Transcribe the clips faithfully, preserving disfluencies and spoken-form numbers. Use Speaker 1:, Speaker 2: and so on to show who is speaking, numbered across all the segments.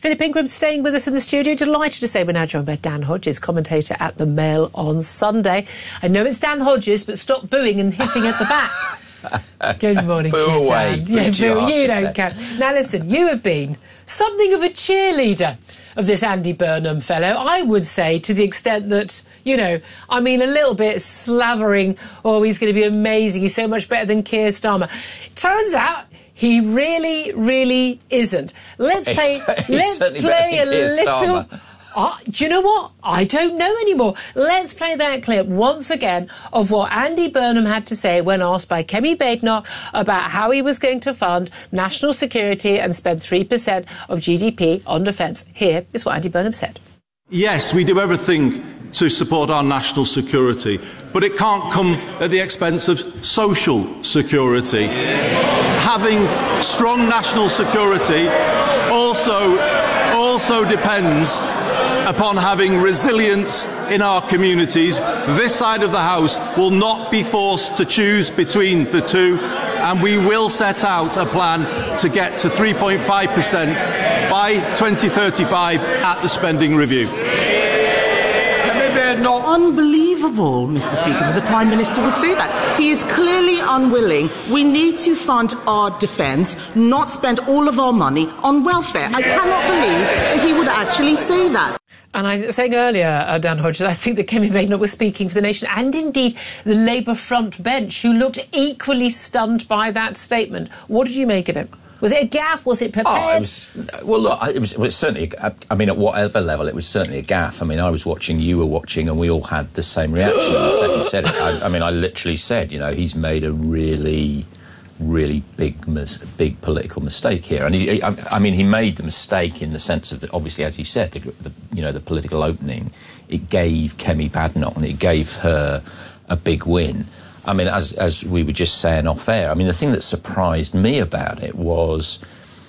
Speaker 1: Philip Ingram staying with us in the studio. Delighted to say we're now joined by Dan Hodges, commentator at The Mail on Sunday. I know it's Dan Hodges, but stop booing and hissing at the back. Good morning
Speaker 2: boo
Speaker 1: to you,
Speaker 2: away.
Speaker 1: Dan. Yeah, boo, you don't care. Now listen, you have been something of a cheerleader of this Andy Burnham fellow, I would say, to the extent that, you know, I mean, a little bit slavering, oh, he's going to be amazing, he's so much better than Keir Starmer. Turns out he really, really isn't. Let's play,
Speaker 2: he's,
Speaker 1: let's
Speaker 2: he's
Speaker 1: play a
Speaker 2: Keir
Speaker 1: little...
Speaker 2: Starmer.
Speaker 1: Uh, do you know what? I don't know anymore. Let's play that clip once again of what Andy Burnham had to say when asked by Kemi Badenoch about how he was going to fund national security and spend three percent of G D P on defence. Here is what Andy Burnham said.
Speaker 3: Yes, we do everything to support our national security, but it can't come at the expense of social security. Having strong national security also, also depends upon having resilience in our communities. This side of the House will not be forced to choose between the two, and we will set out a plan to get to three point five percent by twenty thirty-five at the spending review.
Speaker 4: Not unbelievable, Mister Speaker, that the Prime Minister would say that. He is clearly unwilling. We need to fund our defence, not spend all of our money on welfare. I cannot believe that he would actually say that.
Speaker 1: And I was saying earlier, uh, Dan Hodges, I think that Kemi Badenoch was speaking for the nation, and indeed the Labour front bench, who looked equally stunned by that statement. What did you make of it? Was it a gaffe? Was it prepared?
Speaker 2: Oh, it was, well, look, it was, it was certainly, I mean, at whatever level, it was certainly a gaffe. I mean, I was watching, you were watching, and we all had the same reaction. The second he said it, I, I mean, I literally said, you know, he's made a really, really big, mis- big political mistake here. And, he, I, I mean, he made the mistake in the sense of, the, obviously, as you said, the, the, you know, the political opening, it gave Kemi Badenoch and it gave her a big win. I mean, as as we were just saying off air, I mean, the thing that surprised me about it was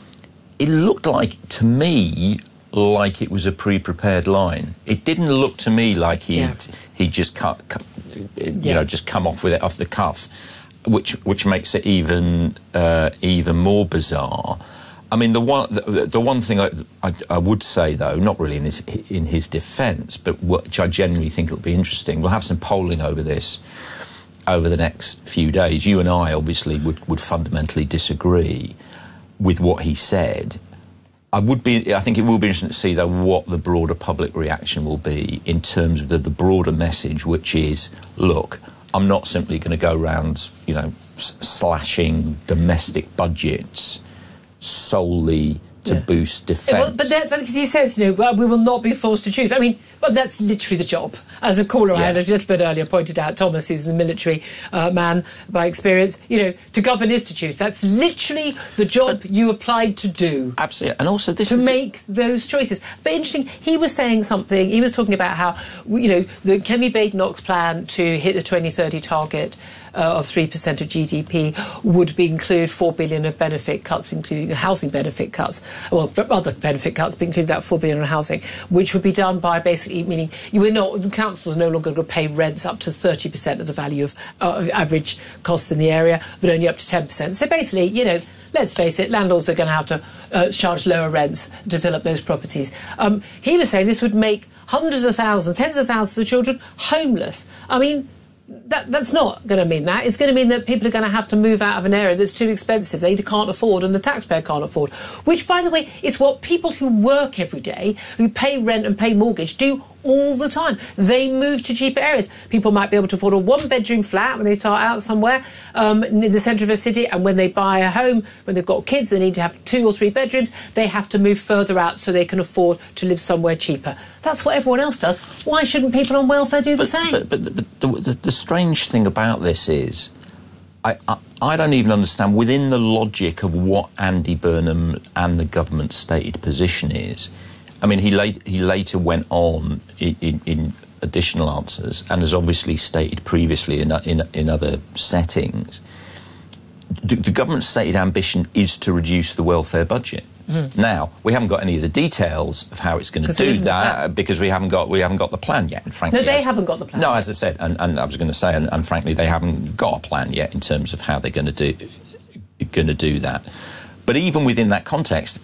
Speaker 2: it looked like, to me, like it was a pre-prepared line. It didn't look to me like he'd, yeah. he'd just cut, cut you yeah. know, just come off with it off the cuff, which which makes it even uh, even more bizarre. I mean, the one the, the one thing I, I, I would say, though, not really in his in his defence, but which I genuinely think will be interesting. We'll have some polling over this over the next few days. You and I obviously would, would fundamentally disagree with what he said. I would be. I think it will be interesting to see, though, what the broader public reaction will be in terms of the, the broader message, which is, look, I'm not simply going to go around, you know, s- slashing domestic budgets solely to yeah. boost defence.
Speaker 1: Well, but that, because he says, you know, well, we will not be forced to choose. I mean, well, that's literally the job. As a caller yeah. I had a little bit earlier pointed out, Thomas is a military uh, man by experience. You know, to govern is to choose. That's literally the job but, you applied to do.
Speaker 2: Absolutely. And also this
Speaker 1: to
Speaker 2: is... To
Speaker 1: make the... those choices. But interesting, he was saying something, he was talking about how, you know, the Kemi Badenoch's plan to hit the twenty thirty target Uh, of three percent of G D P would be include four billion of benefit cuts, including housing benefit cuts, well, other benefit cuts, but include that four billion on housing, which would be done by basically meaning you were not, the councils are no longer going to pay rents up to thirty percent of the value of, uh, of average costs in the area, but only up to ten percent. So basically, you know, let's face it, landlords are going to have to uh, charge lower rents to fill up those properties. Um, he was saying this would make hundreds of thousands, tens of thousands of children homeless. I mean, That, that's not going to mean that. It's going to mean that people are going to have to move out of an area that's too expensive, they can't afford, and the taxpayer can't afford. Which, by the way, is what people who work every day, who pay rent and pay mortgage, do all the time. They move to cheaper areas. People might be able to afford a one-bedroom flat when they start out somewhere um, in the centre of a city, and when they buy a home, when they've got kids, they need to have two or three bedrooms, they have to move further out so they can afford to live somewhere cheaper. That's what everyone else does. Why shouldn't people on welfare do the
Speaker 2: but,
Speaker 1: same?
Speaker 2: But, but, but the, the, the strange thing about this is I, I, I don't even understand, within the logic of what Andy Burnham and the government's stated position is. I mean, he, late, he later went on in, in, in additional answers and has obviously stated previously in, in, in other settings, the, the government's stated ambition is to reduce the welfare budget. Mm. Now, we haven't got any of the details of how it's going to do that because we haven't got we haven't got the plan yet. And frankly,
Speaker 1: no, they haven't got the plan.
Speaker 2: No, as I said, and, and I was going to say, and, and frankly, they haven't got a plan yet in terms of how they're going to do going to do that. But even within that context,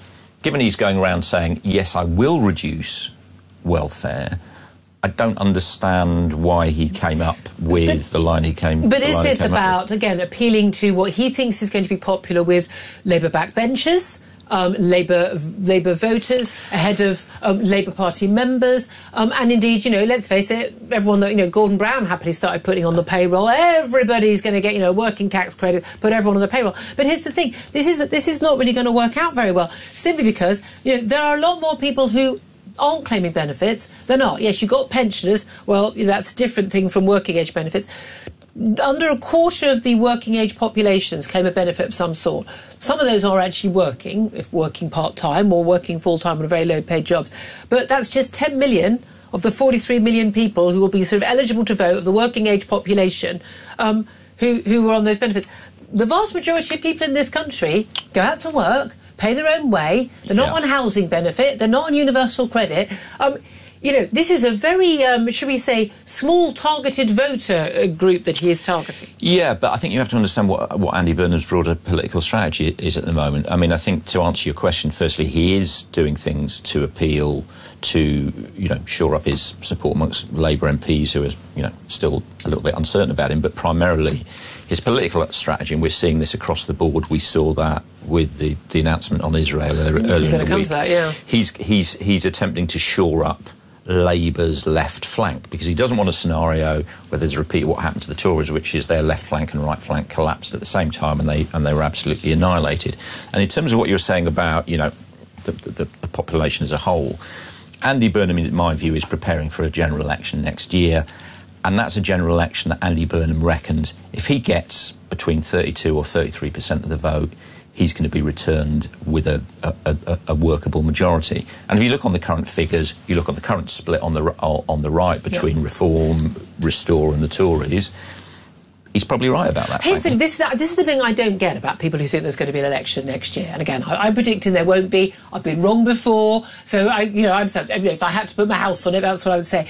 Speaker 2: given he's going around saying, yes, I will reduce welfare, I don't understand why he came up with but, the line he came.
Speaker 1: But is this about, again, appealing to what he thinks is going to be popular with Labour backbenchers, um, Labour Labour voters, ahead of um, Labour Party members, um, and indeed, you know, let's face it, everyone that, you know, Gordon Brown happily started putting on the payroll. Everybody's going to get, you know, working tax credit, put everyone on the payroll. But here's the thing: this is this is not really going to work out very well, simply because, you know, there are a lot more people who aren't claiming benefits than are. Yes, you've got pensioners. Well, that's a different thing from working age benefits. Under a quarter of the working age populations claim a benefit of some sort. Some of those are actually working, if working part-time or working full-time on very low-paid jobs. But that's just ten million of the forty-three million people who will be sort of eligible to vote of the working age population um, who, who are on those benefits. The vast majority of people in this country go out to work, pay their own way, they're not yeah. on housing benefit, they're not on universal credit. Um, you know, this is a very, um, should we say, small targeted voter group that he is targeting.
Speaker 2: Yeah, but I think you have to understand what, what Andy Burnham's broader political strategy is at the moment. I mean, I think to answer your question, firstly, he is doing things to appeal to, you know, shore up his support amongst Labour M Ps who are, you know, still a little bit uncertain about him, but primarily his political strategy, and we're seeing this across the board. We saw that with the, the announcement on Israel earlier in the week.
Speaker 1: That, yeah.
Speaker 2: He's, he's, he's attempting to shore up Labour's left flank, because he doesn't want a scenario where there's a repeat of what happened to the Tories, which is their left flank and right flank collapsed at the same time, and they and they were absolutely annihilated. And in terms of what you were saying about, you know, the, the, the population as a whole, Andy Burnham, in my view, is preparing for a general election next year, and that's a general election that Andy Burnham reckons if he gets between thirty-two or thirty-three percent of the vote, he's going to be returned with a, a, a, a workable majority. And if you look on the current figures, you look at the current split on the on the right between yeah. Reform, Restore and the Tories, he's probably right about that.
Speaker 1: Here's the, this, this is the thing I don't get about people who think there's going to be an election next year. And again, I, I'm predicting there won't be. I've been wrong before. So, I, you know, I'm, if I had to put my house on it, that's what I would say.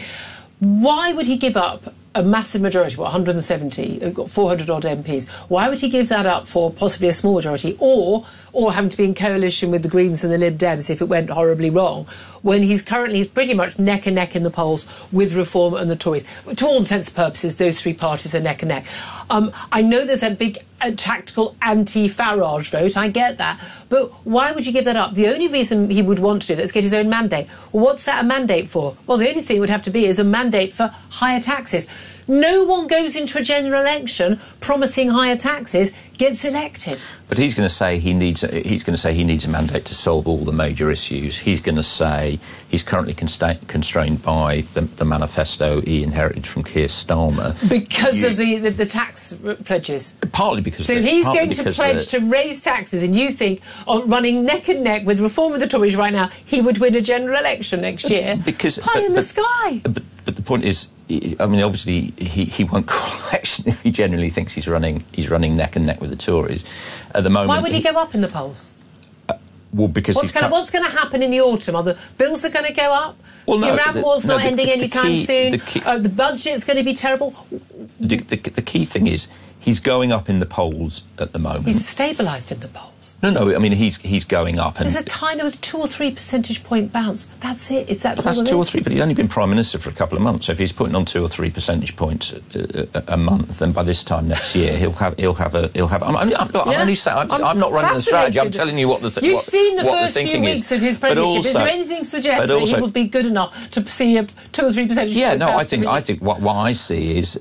Speaker 1: Why would he give up a massive majority, what, one hundred seventy, got four hundred odd M Ps? Why would he give that up for possibly a small majority, or or having to be in coalition with the Greens and the Lib Dems if it went horribly wrong, when he's currently pretty much neck and neck in the polls with Reform and the Tories? To all intents and purposes, those three parties are neck and neck. Um, I know there's a big a tactical anti-Farage vote, I get that, but why would you give that up? The only reason he would want to do that is get his own mandate. Well, what's that a mandate for? Well, the only thing it would have to be is a mandate for higher taxes. No one goes into a general election promising higher taxes, gets elected.
Speaker 2: But he's going to say he needs. He's going to say he needs a mandate to solve all the major issues. He's going to say he's currently consta- constrained by the, the manifesto he inherited from Keir Starmer
Speaker 1: because you, of the, the, the tax pledges.
Speaker 2: Partly because.
Speaker 1: So
Speaker 2: the,
Speaker 1: he's
Speaker 2: partly
Speaker 1: going to pledge to raise taxes, and you think, on running neck and neck with Reform and the Tories right now, he would win a general election next year?
Speaker 2: Because
Speaker 1: pie
Speaker 2: but,
Speaker 1: in the
Speaker 2: but,
Speaker 1: sky.
Speaker 2: But, but the point is, I mean, obviously, he, he won't call election if he genuinely thinks he's running he's running neck and neck with the Tories. At the moment,
Speaker 1: why would he, he go up in the polls?
Speaker 2: Uh, well, because
Speaker 1: what's going what's going to happen in the autumn? Are the bills are going to go up?
Speaker 2: Well, no,
Speaker 1: Iran
Speaker 2: the,
Speaker 1: war's
Speaker 2: no,
Speaker 1: not
Speaker 2: the,
Speaker 1: ending
Speaker 2: the, the
Speaker 1: anytime
Speaker 2: key,
Speaker 1: soon.
Speaker 2: The, key,
Speaker 1: uh, the budget's going to be terrible.
Speaker 2: The, the, the key thing is he's going up in the polls at the moment.
Speaker 1: He's stabilised in the polls.
Speaker 2: No, no, I mean, he's he's going up. And
Speaker 1: There's a time, there was a two or three percentage point bounce. That's it. It's that's,
Speaker 2: that's two or three, but he's only been Prime Minister for a couple of months. So if he's putting on two or three percentage points a, a, a month, then by this time next year, he'll have he'll have a he'll have. I'm, I'm, I'm,
Speaker 1: yeah.
Speaker 2: I'm only saying, I'm, I'm, I'm not running the strategy. I'm telling you what the th-
Speaker 1: You've
Speaker 2: what,
Speaker 1: seen the
Speaker 2: what
Speaker 1: first
Speaker 2: the
Speaker 1: few weeks
Speaker 2: is.
Speaker 1: of his premiership.
Speaker 2: Also,
Speaker 1: is there anything to suggest that
Speaker 2: also,
Speaker 1: he will be good enough to see a two or three percentage
Speaker 2: yeah,
Speaker 1: point
Speaker 2: no,
Speaker 1: bounce?
Speaker 2: I think I think what, what I see is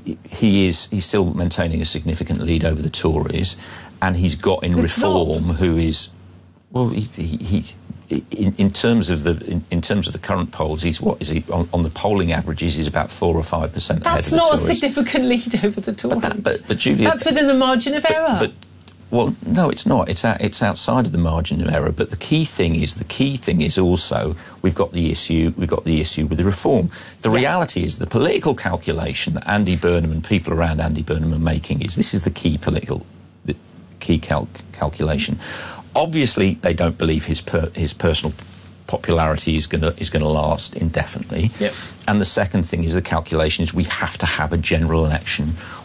Speaker 2: he is he's still maintaining a significant lead over the Tories, and he's got in
Speaker 1: it's
Speaker 2: Reform
Speaker 1: not.
Speaker 2: who is. Well, he, he, he in, in terms of the in, in terms of the current polls, he's what is he on, on the polling averages? He's about four or five percent ahead of the Tories.
Speaker 1: That's not a significant lead over the Tories.
Speaker 2: But, that, but, but Julia,
Speaker 1: that's within the margin of
Speaker 2: but,
Speaker 1: error.
Speaker 2: But well, no, it's not. It's out, it's outside of the margin of error. But the key thing is the key thing is also we've got the issue we've got the issue with the Reform. The yeah. reality is the political calculation that Andy Burnham and people around Andy Burnham are making is this is the key political the key cal- calculation. Obviously, they don't believe his per, his personal popularity is going to is going to last indefinitely.
Speaker 1: Yep.
Speaker 2: And the second thing is the calculation is we have to have a general election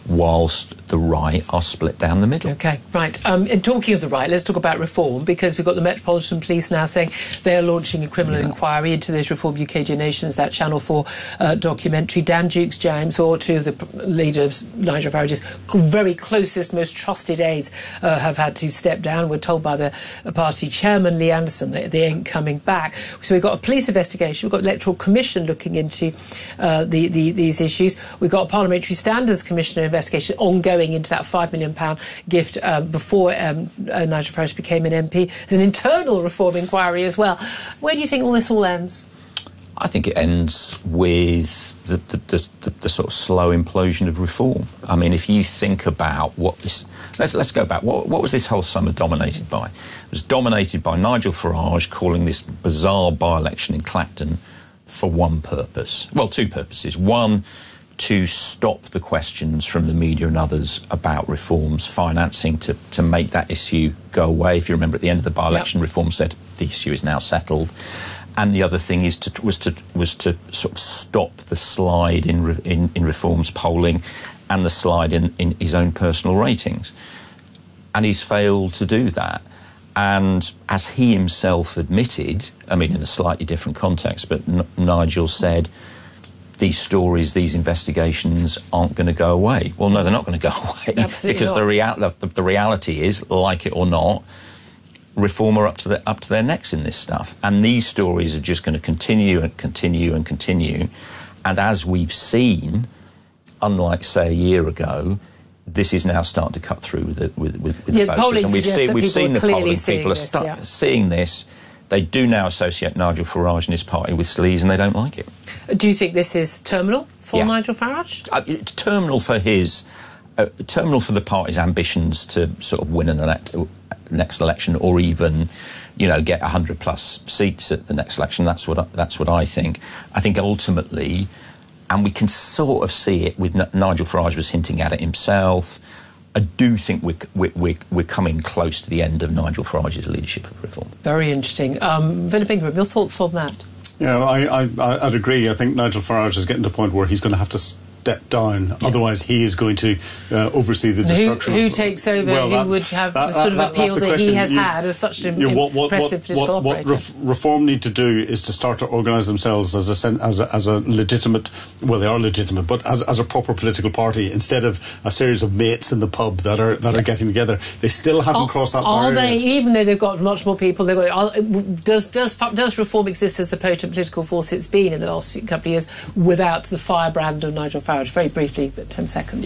Speaker 2: whilst the right are split down the middle.
Speaker 1: OK, right. Um, and talking of the right, let's talk about reform, because we've got the Metropolitan Police now saying they're launching a criminal yeah. inquiry into those Reform U K donations, that Channel four uh, documentary. Dan Dukes James, or two of the leaders, Nigel Farage's very closest, most trusted aides, uh, have had to step down. We're told by the party chairman, Lee Anderson, that they ain't coming back. So we've got a police investigation, we've got the Electoral Commission looking into uh, the, the, these issues. We've got a Parliamentary Standards Commissioner investigation ongoing into that five million pounds gift uh, before um, uh, Nigel Farage became an M P. There's an internal reform inquiry as well. Where do you think all this all ends?
Speaker 2: I think it ends with the, the, the, the, the sort of slow implosion of reform. I mean, if you think about what this... Let's, let's go back. What, what was this whole summer dominated by? It was dominated by Nigel Farage calling this bizarre by-election in Clacton for one purpose. Well, two purposes. One, to stop the questions from the media and others about reforms, financing, to, to make that issue go away. If you remember, at the end of the by-election, yep. Reform said the issue is now settled. And the other thing is to, was to was to sort of stop the slide in, re, in in Reform's polling and the slide in, in his own personal ratings. And he's failed to do that. And as he himself admitted, I mean, in a slightly different context, but N- Nigel said, these stories, these investigations aren't going to go away. Well, no, they're not going to go away.
Speaker 1: Absolutely
Speaker 2: because
Speaker 1: not.
Speaker 2: the, rea- the, the reality is, like it or not, Reform are up to, the, up to their necks in this stuff. And these stories are just going to continue and continue and continue. And as we've seen, unlike, say, a year ago, this is now starting to cut through with the, with, with, with
Speaker 1: yeah,
Speaker 2: the voters. And we've seen, we've seen the polling. People are
Speaker 1: this,
Speaker 2: stu-
Speaker 1: yeah.
Speaker 2: seeing this. They do now associate Nigel Farage and his party with sleaze, and they don't like it.
Speaker 1: Do you think this is terminal for
Speaker 2: yeah.
Speaker 1: Nigel Farage?
Speaker 2: Uh, it's terminal for his... Uh, terminal for the party's ambitions to sort of win an elect- next election, or even, you know, get one hundred plus seats at the next election. That's what I, that's what I think. I think ultimately, and we can sort of see it with N- Nigel Farage was hinting at it himself. I do think we're, we're, we're coming close to the end of Nigel Farage's leadership of Reform.
Speaker 1: Very interesting. Um, Philip Ingram, your thoughts on that?
Speaker 5: Yeah, I, I, I'd agree. I think Nigel Farage is getting to a point where he's going to have to step down. Yeah. Otherwise, he is going to uh, oversee the destruction.
Speaker 1: Who, who
Speaker 5: of,
Speaker 1: takes over?
Speaker 5: well,
Speaker 1: who would have
Speaker 5: that,
Speaker 1: the sort
Speaker 5: that,
Speaker 1: of appeal that, that he has you, had as such an you know, what, what, impressive
Speaker 5: what,
Speaker 1: political
Speaker 5: what,
Speaker 1: operator?
Speaker 5: What ref, Reform need to do is to start to organise themselves as a, as a as a legitimate. Well, they are legitimate, but as as a proper political party, instead of a series of mates in the pub that are that yeah. are getting together. They still haven't
Speaker 1: are,
Speaker 5: crossed that
Speaker 1: are
Speaker 5: barrier.
Speaker 1: Are they,
Speaker 5: yet.
Speaker 1: even though they've got much more people? They've got. Are, does does does Reform exist as the potent political force it's been in the last few, couple of years without the firebrand of Nigel Farage? Very briefly, but ten seconds.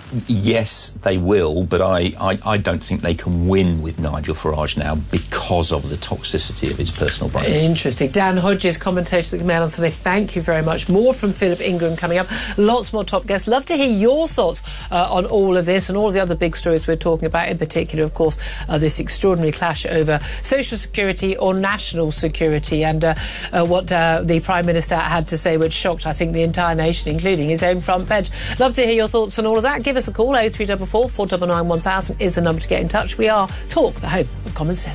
Speaker 2: Yes, they will, but I, I, I don't think they can win with Nigel Farage now because of the toxicity of his personal brand.
Speaker 1: Interesting. Dan Hodges, commentator at the Mail on Sunday, thank you very much. More from Philip Ingram coming up. Lots more top guests. Love to hear your thoughts uh, on all of this and all of the other big stories we're talking about, in particular, of course, uh, this extraordinary clash over social security or national security, and uh, uh, what uh, the Prime Minister had to say, which shocked, I think, the entire nation, including his own front bench. Love to hear your thoughts on all of that. Give us a call. oh three four four, four nine nine, one thousand is the number to get in touch. We are Talk, the home of common sense.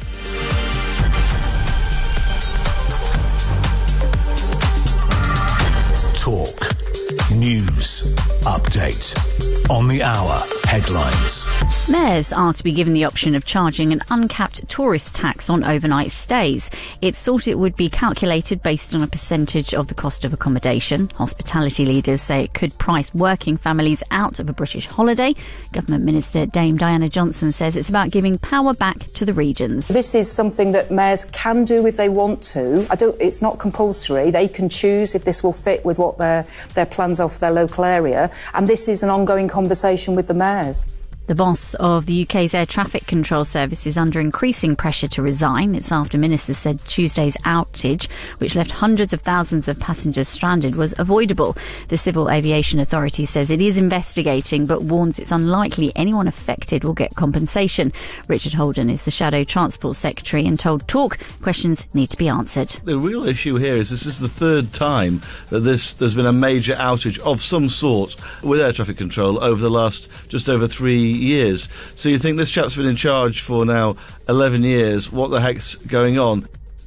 Speaker 6: Talk. News. Update. On the hour. Headlines.
Speaker 7: Mayors are to be given the option of charging an uncapped tourist tax on overnight stays. It's thought it would be calculated based on a percentage of the cost of accommodation. Hospitality leaders say it could price working families out of a British holiday. Government Minister Dame Diana Johnson says it's about giving power back to the regions.
Speaker 8: This is something that mayors can do if they want to. I don't, it's not compulsory. They can choose if this will fit with what their, their plans are for their local area. And this is an ongoing conversation with the mayors.
Speaker 7: The boss of the U K's air traffic control service is under increasing pressure to resign. It's after ministers said Tuesday's outage, which left hundreds of thousands of passengers stranded, was avoidable. The Civil Aviation Authority says it is investigating, but warns it's unlikely anyone affected will get compensation. Richard Holden is the Shadow Transport Secretary and told Talk questions need to be answered.
Speaker 9: The real issue here is this is the third time that this there's been a major outage of some sort with air traffic control over the last just over three years. So you think this chap's been in charge for now eleven years. What the heck's going on?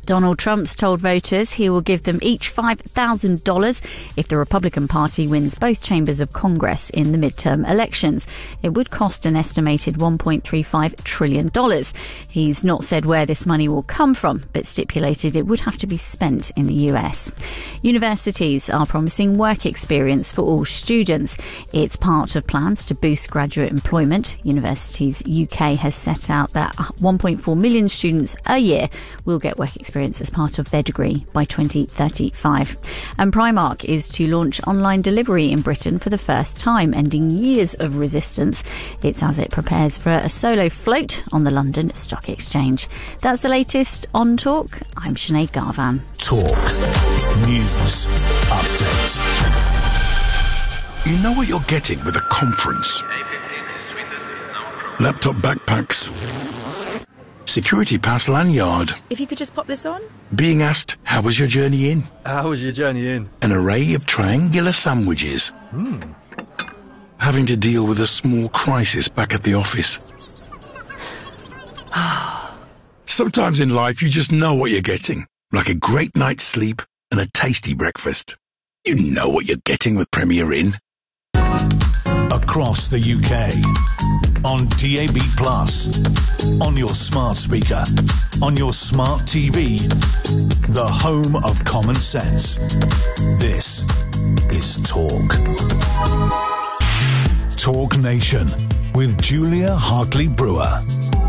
Speaker 7: Donald Trump's told voters he will give them each five thousand dollars if the Republican Party wins both chambers of Congress in the midterm elections. It would cost an estimated one point three five trillion dollars. He's not said where this money will come from, but stipulated it would have to be spent in the U S. Universities are promising work experience for all students. It's part of plans to boost graduate employment. Universities U K has set out that one point four million students a year will get work experience as part of their degree by twenty thirty-five. And Primark is to launch online delivery in Britain for the first time, ending years of resistance. It's as it prepares for a solo float on the London Stock Exchange. That's the latest on Talk. I'm Sinead Garvan.
Speaker 6: Talk News Update.
Speaker 10: You know what you're getting with a conference. Laptop backpacks. Security pass lanyard.
Speaker 11: If you could just pop this on.
Speaker 10: Being asked, how was your journey in?
Speaker 12: How was your journey in?
Speaker 10: An array of triangular sandwiches.
Speaker 12: Hmm.
Speaker 10: Having to deal with a small crisis back at the office. Sometimes in life you just know what you're getting. Like a great night's sleep and a tasty breakfast. You know what you're getting with Premier Inn.
Speaker 6: Across the U K. On D A B plus, on your smart speaker, on your smart T V, the home of common sense. This is Talk. Talk Nation with Julia Hartley-Brewer.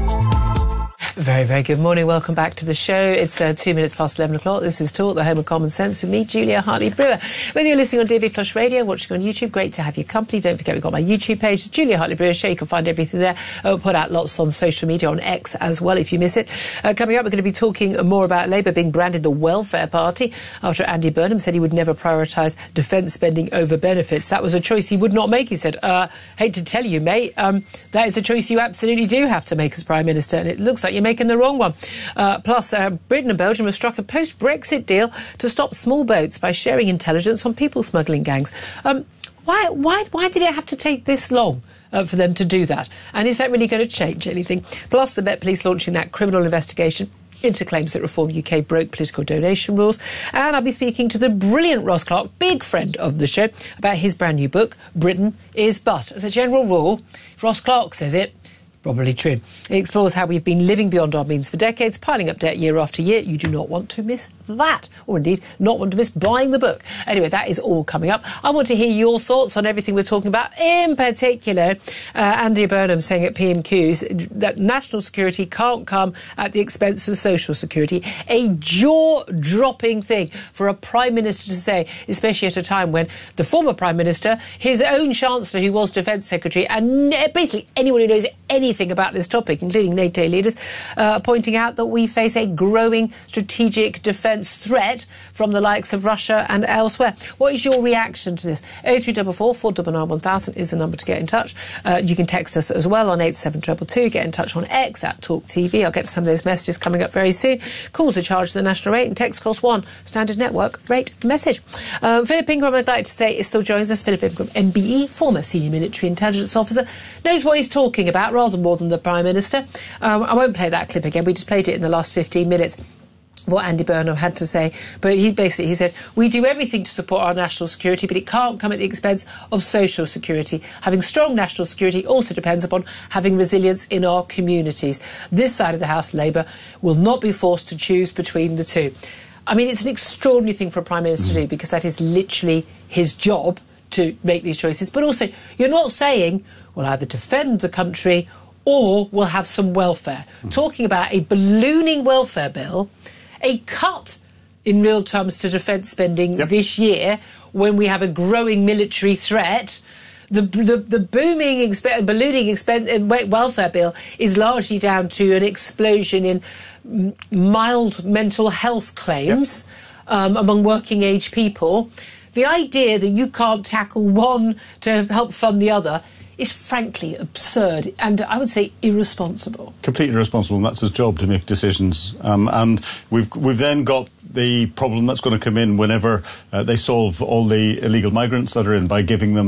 Speaker 1: Very, very good morning. Welcome back to the show. It's uh, two minutes past eleven o'clock. This is Talk, the home of common sense, with me, Julia Hartley-Brewer. Whether you're listening on D A B plus Radio, watching on YouTube, great to have your company. Don't forget we've got my YouTube page, Julia Hartley-Brewer Show. You can find everything there. I'll put out lots on social media, on X as well, if you miss it. Uh, coming up, we're going to be talking more about Labour being branded the welfare party after Andy Burnham said he would never prioritise defence spending over benefits. That was a choice he would not make. He said, uh, hate to tell you, mate, um, that is a choice you absolutely do have to make as Prime Minister, and it looks like you're making the wrong one. Uh, plus, uh, Britain and Belgium have struck a post-Brexit deal to stop small boats by sharing intelligence on people smuggling gangs. Um, why, why, why did it have to take this long uh, for them to do that? And is that really going to change anything? Plus, the Met Police launching that criminal investigation into claims that Reform U K broke political donation rules. And I'll be speaking to the brilliant Ross Clark, big friend of the show, about his brand new book, Britain is Bust. As a general rule, if Ross Clark says it, probably true. It explores how we've been living beyond our means for decades, piling up debt year after year. You do not want to miss that, or indeed not want to miss buying the book. Anyway, that is all coming up. I want to hear your thoughts on everything we're talking about. In particular, uh, Andy Burnham saying at P M Qs that national security can't come at the expense of social security. A jaw-dropping thing for a Prime Minister to say, especially at a time when the former Prime Minister, his own Chancellor, who was Defence Secretary, and basically anyone who knows anything about this topic, including NATO leaders, uh, pointing out that we face a growing strategic defence threat from the likes of Russia and elsewhere. What is your reaction to this? oh three four four, four nine nine, one thousand is the number to get in touch. Uh, you can text us as well on eight seven two two. Get in touch on X at Talk T V. I'll get to some of those messages coming up very soon. Calls are charged at the national rate and text cost one. Standard network rate message. Um, Philip Ingram, I'd like to say, is still joins us. Philip Ingram, M B E, former senior military intelligence officer, knows what he's talking about rather more than the Prime Minister. Um, I won't play that clip again. We just played it in the last fifteen minutes. What Andy Burnham had to say, but he basically he said we do everything to support our national security, but it can't come at the expense of social security. Having strong national security also depends upon having resilience in our communities. This side of the House, Labour, will not be forced to choose between the two. I mean, it's an extraordinary thing for a Prime Minister mm. to do, because that is literally his job to make these choices. But also, you're not saying we'll either defend the country or we'll have some welfare. Mm. Talking about a ballooning welfare bill, a cut in real terms to defence spending yep. this year when we have a growing military threat. The, the, the booming, exp- ballooning expen- welfare bill is largely down to an explosion in m- mild mental health claims yep. um, among working age people. The idea that you can't tackle one to help fund the other is frankly absurd and I would say irresponsible.
Speaker 5: Completely irresponsible, and that's his job to make decisions. Um, and we've we've then got the problem that's going to come in whenever uh, they solve all the illegal migrants that are in by giving them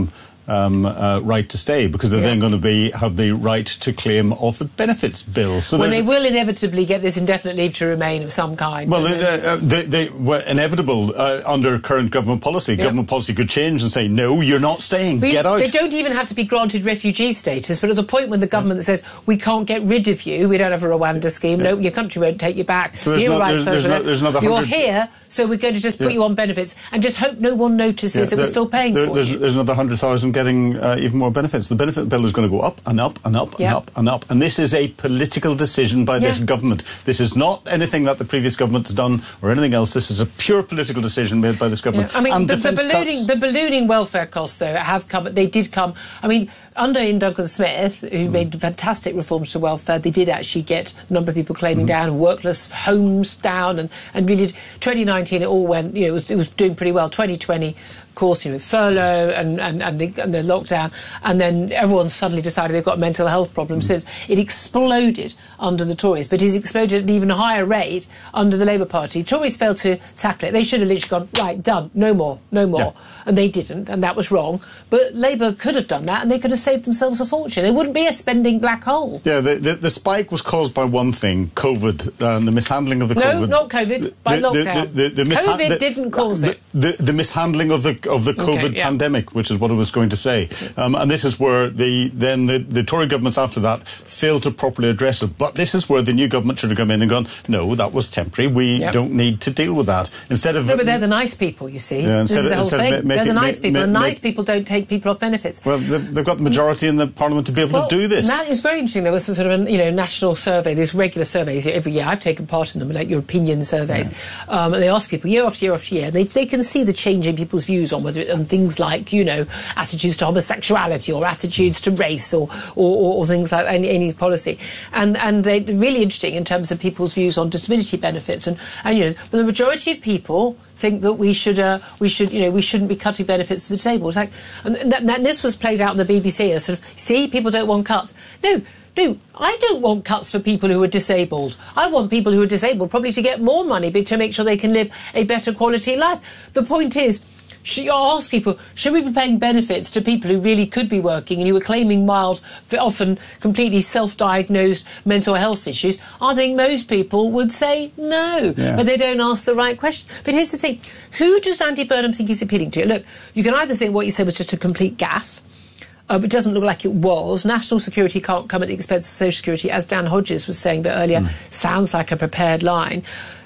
Speaker 5: um, uh, right to stay, because they're yeah. then going to be have the right to claim off the benefits bill. So
Speaker 1: well, they will inevitably get this indefinite leave to remain of some kind.
Speaker 5: Well, they, uh, they, they were inevitable uh, under current government policy. Yep. Government policy could change and say, no, you're not staying, but get out.
Speaker 1: They don't even have to be granted refugee status, but at the point when the government yeah. says, we can't get rid of you, we don't have a Rwanda scheme, yeah. no, your country won't take you back,
Speaker 5: so there's, no, there's, there's, no, there's another
Speaker 1: you're here, so we're going to just put yeah. you on benefits and just hope no one notices yeah, that there, we're still paying
Speaker 5: there,
Speaker 1: for
Speaker 5: there's,
Speaker 1: you.
Speaker 5: There's another one hundred thousand getting uh, even more benefits. The benefit bill is going to go up and up and up
Speaker 1: yeah.
Speaker 5: and up and up. And this is a political decision by yeah. this government. This is not anything that the previous government has done or anything else. This is a pure political decision made by this government.
Speaker 1: Yeah. I mean,
Speaker 5: and
Speaker 1: the, the, ballooning,
Speaker 5: cuts.
Speaker 1: the ballooning welfare costs, though, have come. They did come. I mean, under Ian Douglas Smith, who mm. made fantastic reforms to welfare, they did actually get a number of people claiming mm. down, workless homes down, and, and really, twenty nineteen, it all went, you know, it was, it was doing pretty well. twenty twenty, of course, you know, furlough and, and, and, the, and the lockdown, and then everyone suddenly decided they've got mental health problems mm. since. It exploded under the Tories, but it's exploded at an even higher rate under the Labour Party. Tories failed to tackle it. They should have literally gone, right, done, no more, no more. Yeah. And they didn't, and that was wrong. But Labour could have done that, and they could have saved themselves a fortune. It wouldn't be a spending black hole.
Speaker 5: Yeah, the, the, the spike was caused by one thing, COVID, uh, and the mishandling of the
Speaker 1: no,
Speaker 5: COVID.
Speaker 1: No, not COVID, by
Speaker 5: the,
Speaker 1: lockdown.
Speaker 5: The, the, the,
Speaker 1: COVID
Speaker 5: the,
Speaker 1: didn't cause
Speaker 5: the,
Speaker 1: it.
Speaker 5: The, the, the mishandling of the of the COVID
Speaker 1: okay, yeah.
Speaker 5: pandemic, which is what I was going to say. Um, and this is where the then the, the Tory governments after that failed to properly address it. But this is where the new government should have come in and gone, no, that was temporary. We yep. don't need to deal with that. Instead of...
Speaker 1: No, but they're the nice people, you see.
Speaker 5: Yeah,
Speaker 1: this is the whole thing.
Speaker 5: Make,
Speaker 1: they're the nice
Speaker 5: make,
Speaker 1: people.
Speaker 5: Make,
Speaker 1: and nice
Speaker 5: make,
Speaker 1: people don't take people off benefits.
Speaker 5: Well, they've, they've got the majority in the Parliament to be able
Speaker 1: well,
Speaker 5: to do this.
Speaker 1: That is very interesting. There was a sort of a you know, national survey, these regular surveys every year. I've taken part in them, like your opinion surveys. Yeah. Um, and they ask people year after year after year. They, they can see the change in people's views on whether it, on things like, you know, attitudes to homosexuality or attitudes to race or, or, or, or things like any, any policy. And and they're really interesting in terms of people's views on disability benefits. And, and you know, but the majority of people think that we should, uh, we should, you know, we shouldn't be cutting benefits to the disabled. Like, and, that, and this was played out on the B B C as sort of, see, people don't want cuts. No. No, I don't want cuts for people who are disabled. I want people who are disabled probably to get more money to make sure they can live a better quality life. The point is, should you ask people, should we be paying benefits to people who really could be working and who are claiming mild, often completely self-diagnosed mental health issues? I think most people would say no, yeah. but they don't ask the right question. But here's the thing, who does Andy Burnham think he's appealing to? Look, you can either think what you said was just a complete gaffe, Uh, it doesn't look like it was. National security can't come at the expense of social security, as Dan Hodges was saying a bit earlier. Mm. Sounds like a prepared line.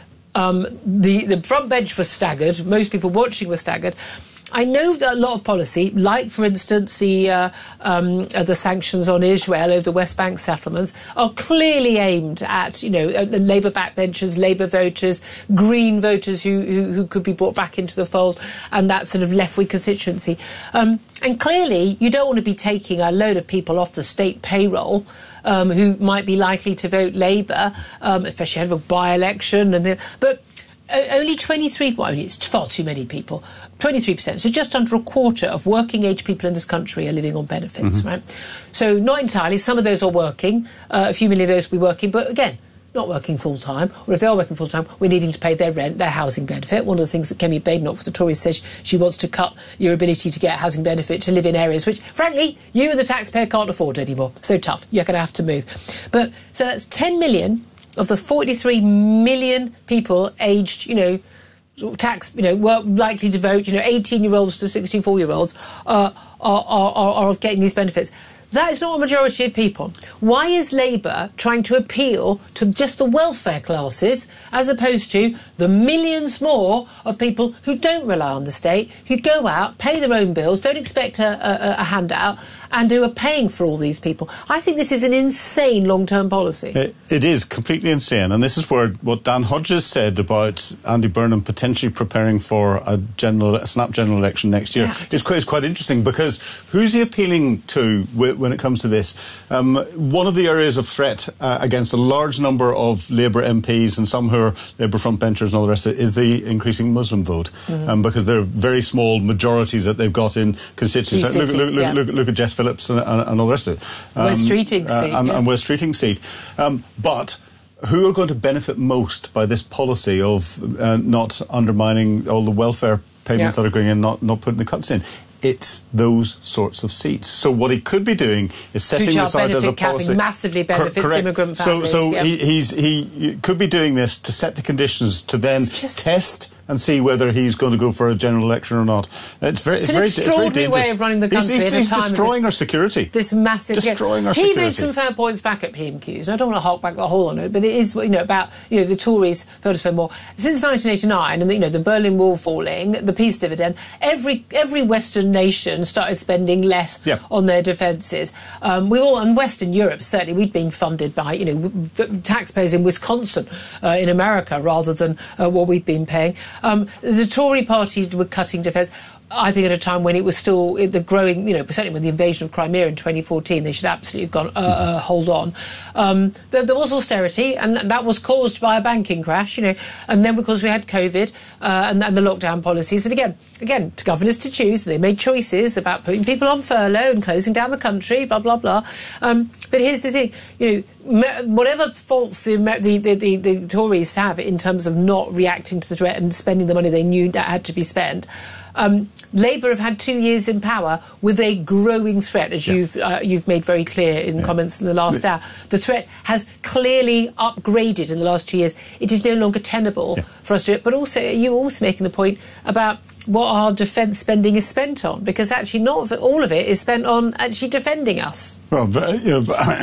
Speaker 1: Um, the, the front bench was staggered. Most people watching were staggered. I know that a lot of policy, like, for instance, the uh, um, uh, the sanctions on Israel over the West Bank settlements, are clearly aimed at, you know, uh, Labour backbenchers, Labour voters, Green voters who, who, who could be brought back into the fold, and that sort of left-wing constituency. Um, and clearly, you don't want to be taking a load of people off the state payroll um, who might be likely to vote Labour, um, especially ahead of a by-election. And the, but only twenty-three, well, only it's far too many people, twenty-three percent, so just under a quarter of working age people in this country are living on benefits, mm-hmm. right? So not entirely, some of those are working, uh, a few million of those will be working, but again, not working full-time, or if they are working full-time, we're needing to pay their rent, their housing benefit. One of the things that Kemi Badenoch for the Tories says, she wants to cut your ability to get housing benefit to live in areas which, frankly, you and the taxpayer can't afford anymore. So tough, you're going to have to move. But, so that's ten million of the forty-three million people aged, you know, sort of tax, you know, were likely to vote, you know, eighteen-year-olds to sixty-four-year-olds uh, are, are, are, are getting these benefits. That is not a majority of people. Why is Labour trying to appeal to just the welfare classes as opposed to the millions more of people who don't rely on the state, who go out, pay their own bills, don't expect a, a, a handout, and who are paying for all these people? I think this is an insane long-term policy.
Speaker 5: It, it is completely insane, and this is where what Dan Hodges said about Andy Burnham potentially preparing for a general, a snap general election next year yeah, is quite, is quite interesting, because who's he appealing to when it comes to this? Um, one of the areas of threat uh, against a large number of Labour M Ps and some who are Labour frontbenchers and all the rest of it is the increasing Muslim vote, mm-hmm. um, because there are very small majorities that they've got in constituencies. Look, look, look, yeah. look, look at Jess Phillips and, and, and all the rest of it. Um,
Speaker 1: West Streeting
Speaker 5: uh,
Speaker 1: seat.
Speaker 5: And,
Speaker 1: yeah.
Speaker 5: and West Streeting seat. Um, but who are going to benefit most by this policy of uh, not undermining all the welfare payments
Speaker 1: yeah.
Speaker 5: that are going in, not, not putting the cuts in? it's those sorts of seats. So what he could be doing is setting
Speaker 1: Two-child
Speaker 5: this out as a
Speaker 1: benefit capping
Speaker 5: policy.
Speaker 1: massively benefits
Speaker 5: Correct.
Speaker 1: immigrant
Speaker 5: So,
Speaker 1: families.
Speaker 5: so
Speaker 1: yep.
Speaker 5: he, he's, he could be doing this to set the conditions to then
Speaker 1: just-
Speaker 5: test and see whether he's going to go for a general election or not. It's very,
Speaker 1: It's
Speaker 5: it's
Speaker 1: an
Speaker 5: very,
Speaker 1: extraordinary
Speaker 5: it's very
Speaker 1: way
Speaker 5: dangerous.
Speaker 1: of running the country
Speaker 5: He's, he's,
Speaker 1: at a
Speaker 5: he's
Speaker 1: time of
Speaker 5: destroying
Speaker 1: this-
Speaker 5: our security.
Speaker 1: This massive
Speaker 5: Destroying our
Speaker 1: he
Speaker 5: security.
Speaker 1: made some fair points back at P M Qs. I don't want to hark back the whole on it, but it is, you know, about, you know, the Tories failed to spend more since nineteen eighty-nine, and the, you know, the Berlin Wall falling, the peace dividend. Every every Western nation started spending less
Speaker 5: Yeah.
Speaker 1: on their defences. Um, we all, and Western Europe certainly, we'd been funded by, you know, w- w- taxpayers in Wisconsin, uh, in America, rather than uh, what we've been paying. Um, the Tory party were cutting defence. I think at a time when it was still the growing, you know, certainly when the invasion of Crimea in twenty fourteen, they should absolutely have gone, uh, uh, hold on. Um, there, there was austerity, and that was caused by a banking crash, you know, and then because we had COVID uh, and, and the lockdown policies. And again, again, to governors to choose, they made choices about putting people on furlough and closing down the country, blah, blah, blah. Um, but here's the thing, you know, whatever faults the, the, the, the, the Tories have in terms of not reacting to the threat and spending the money they knew that had to be spent, Um, Labour have had two years in power with a growing threat, as yeah. you've uh, you've made very clear in yeah. comments in the last yeah. hour. The threat has clearly upgraded in the last two years. It is no longer tenable yeah. for us to do it. But also, you're also making the point about what our defence spending is spent on, because actually not all of it is spent on actually defending us.
Speaker 5: Well, you know,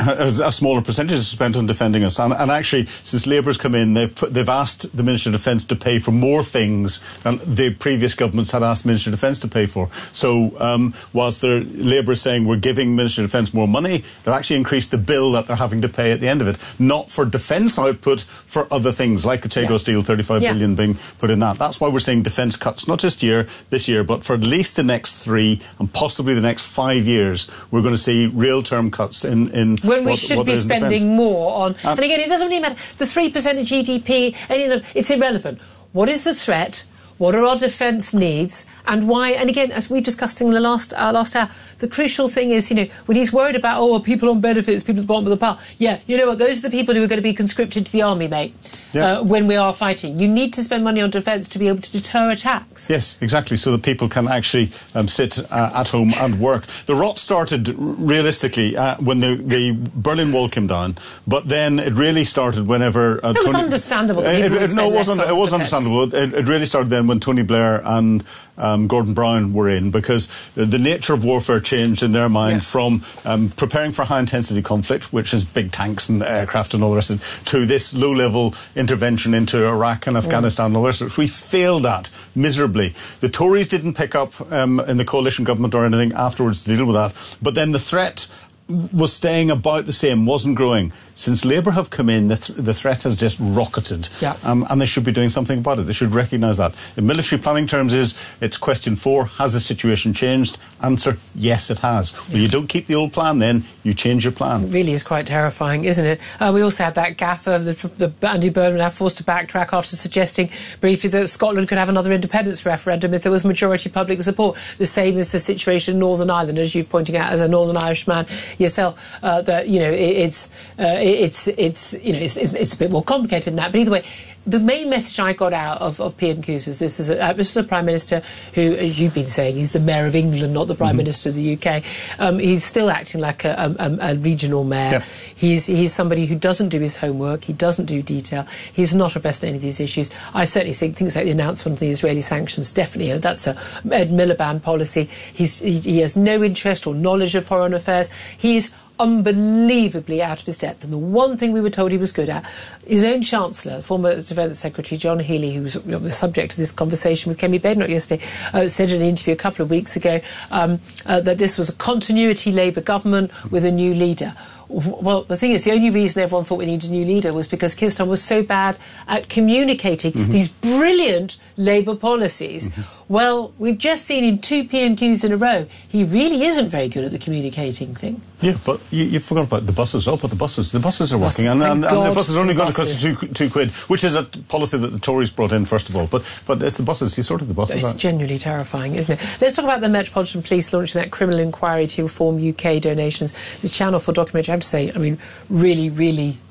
Speaker 5: a smaller percentage is spent on defending us, and, and actually, since Labour's come in, they've put, they've asked the Ministry of Defence to pay for more things than the previous governments had asked the Ministry of Defence to pay for. So, um, whilst Labour is saying we're giving Ministry of Defence more money, they've actually increased the bill that they're having to pay at the end of it, not for defence output, for other things like the Tago yeah. Steel, thirty-five yeah. billion being put in that. That's why we're seeing defence cuts, not just year this year, but for at least the next three and possibly the next five years, we're going to see real term cuts in, in
Speaker 1: when we
Speaker 5: what,
Speaker 1: should
Speaker 5: what
Speaker 1: be spending more on.
Speaker 5: Um,
Speaker 1: and again, it doesn't really matter. The three percent of G D P, any of them, it's irrelevant. What is the threat? What are our defence needs? And why? And again, as we discussed in the last uh, last hour, the crucial thing is, you know, when he's worried about, oh, people on benefits, people at the bottom of the pile. Yeah, you know what? Those are the people who are going to be conscripted to the army, mate, yeah. uh, when we are fighting. You need to spend money on defence to be able to deter attacks.
Speaker 5: Yes, exactly, so that people can actually um, sit uh, at home and work. The rot started, realistically, uh, when the, the Berlin Wall came down, but then it really started whenever... Uh,
Speaker 1: it was
Speaker 5: Tony,
Speaker 1: understandable that
Speaker 5: uh,
Speaker 1: people
Speaker 5: it,
Speaker 1: would
Speaker 5: it, No, it wasn't, it was
Speaker 1: defence.
Speaker 5: understandable. It, it really started then when Tony Blair and um, Gordon Brown were in, because the, the nature of warfare changed in their mind yeah. from um, preparing for high-intensity conflict, which is big tanks and aircraft and all the rest of it, to this low-level intervention into Iraq and Afghanistan mm. and all the rest of it. We failed at miserably. The Tories didn't pick up um, in the coalition government or anything afterwards to deal with that. But then the threat was staying about the same, wasn't growing. Since Labour have come in, the, th the threat has just rocketed.
Speaker 1: Yeah.
Speaker 5: Um, and they should be doing something about it. They should recognise that. In military planning terms is, it's question four, has the situation changed? Answer, yes, it has. Yeah. Well, you don't keep the old plan then, you change your plan.
Speaker 1: It really is quite terrifying, isn't it? Uh, we also had that gaffer, the, the Andy Burnham, now forced to backtrack after suggesting briefly that Scotland could have another independence referendum if there was majority public support. The same as the situation in Northern Ireland, as you're pointing out as a Northern Irishman yourself, uh, that, you know, it, it's... Uh, It's, it's, you know, it's, it's, it's a bit more complicated than that. But either way, the main message I got out of, of P M Qs was this: is a, uh, this is a Prime Minister who, as you've been saying, he's the Mayor of England, not the Prime mm-hmm. Minister of the U K. Um, he's still acting like a, a, a regional mayor. Yeah. He's, he's somebody who doesn't do his homework. He doesn't do detail. He's not abreast of any of these issues. I certainly think things like the announcement of the Israeli sanctions, definitely, you know, that's a Ed Miliband policy. He's, he, he has no interest or knowledge of foreign affairs. He's unbelievably out of his depth. And the one thing we were told he was good at, his own Chancellor, former Defence Secretary John Healey, who was the subject of this conversation with Kemi Badenoch yesterday, uh, said in an interview a couple of weeks ago um, uh, that this was a continuity Labour government with a new leader. Well, the thing is, the only reason everyone thought we needed a new leader was because Keir Starmer was so bad at communicating mm-hmm. these brilliant Labour policies. Mm-hmm. Well, we've just seen in two P M Qs in a row, he really isn't very good at the communicating thing.
Speaker 5: Yeah, but you, you forgot about the buses. Oh, but the buses. The buses are
Speaker 1: buses,
Speaker 5: working, and, and, and the buses are only going to
Speaker 1: buses.
Speaker 5: cost you two, two quid, which is a policy that the Tories brought in, first of all. But but it's the buses. You sorted the buses
Speaker 1: It's
Speaker 5: out.
Speaker 1: genuinely terrifying, isn't it? Let's talk about the Metropolitan Police launching that criminal inquiry to reform U K donations. This Channel four documentary, I have to say, I mean, really, really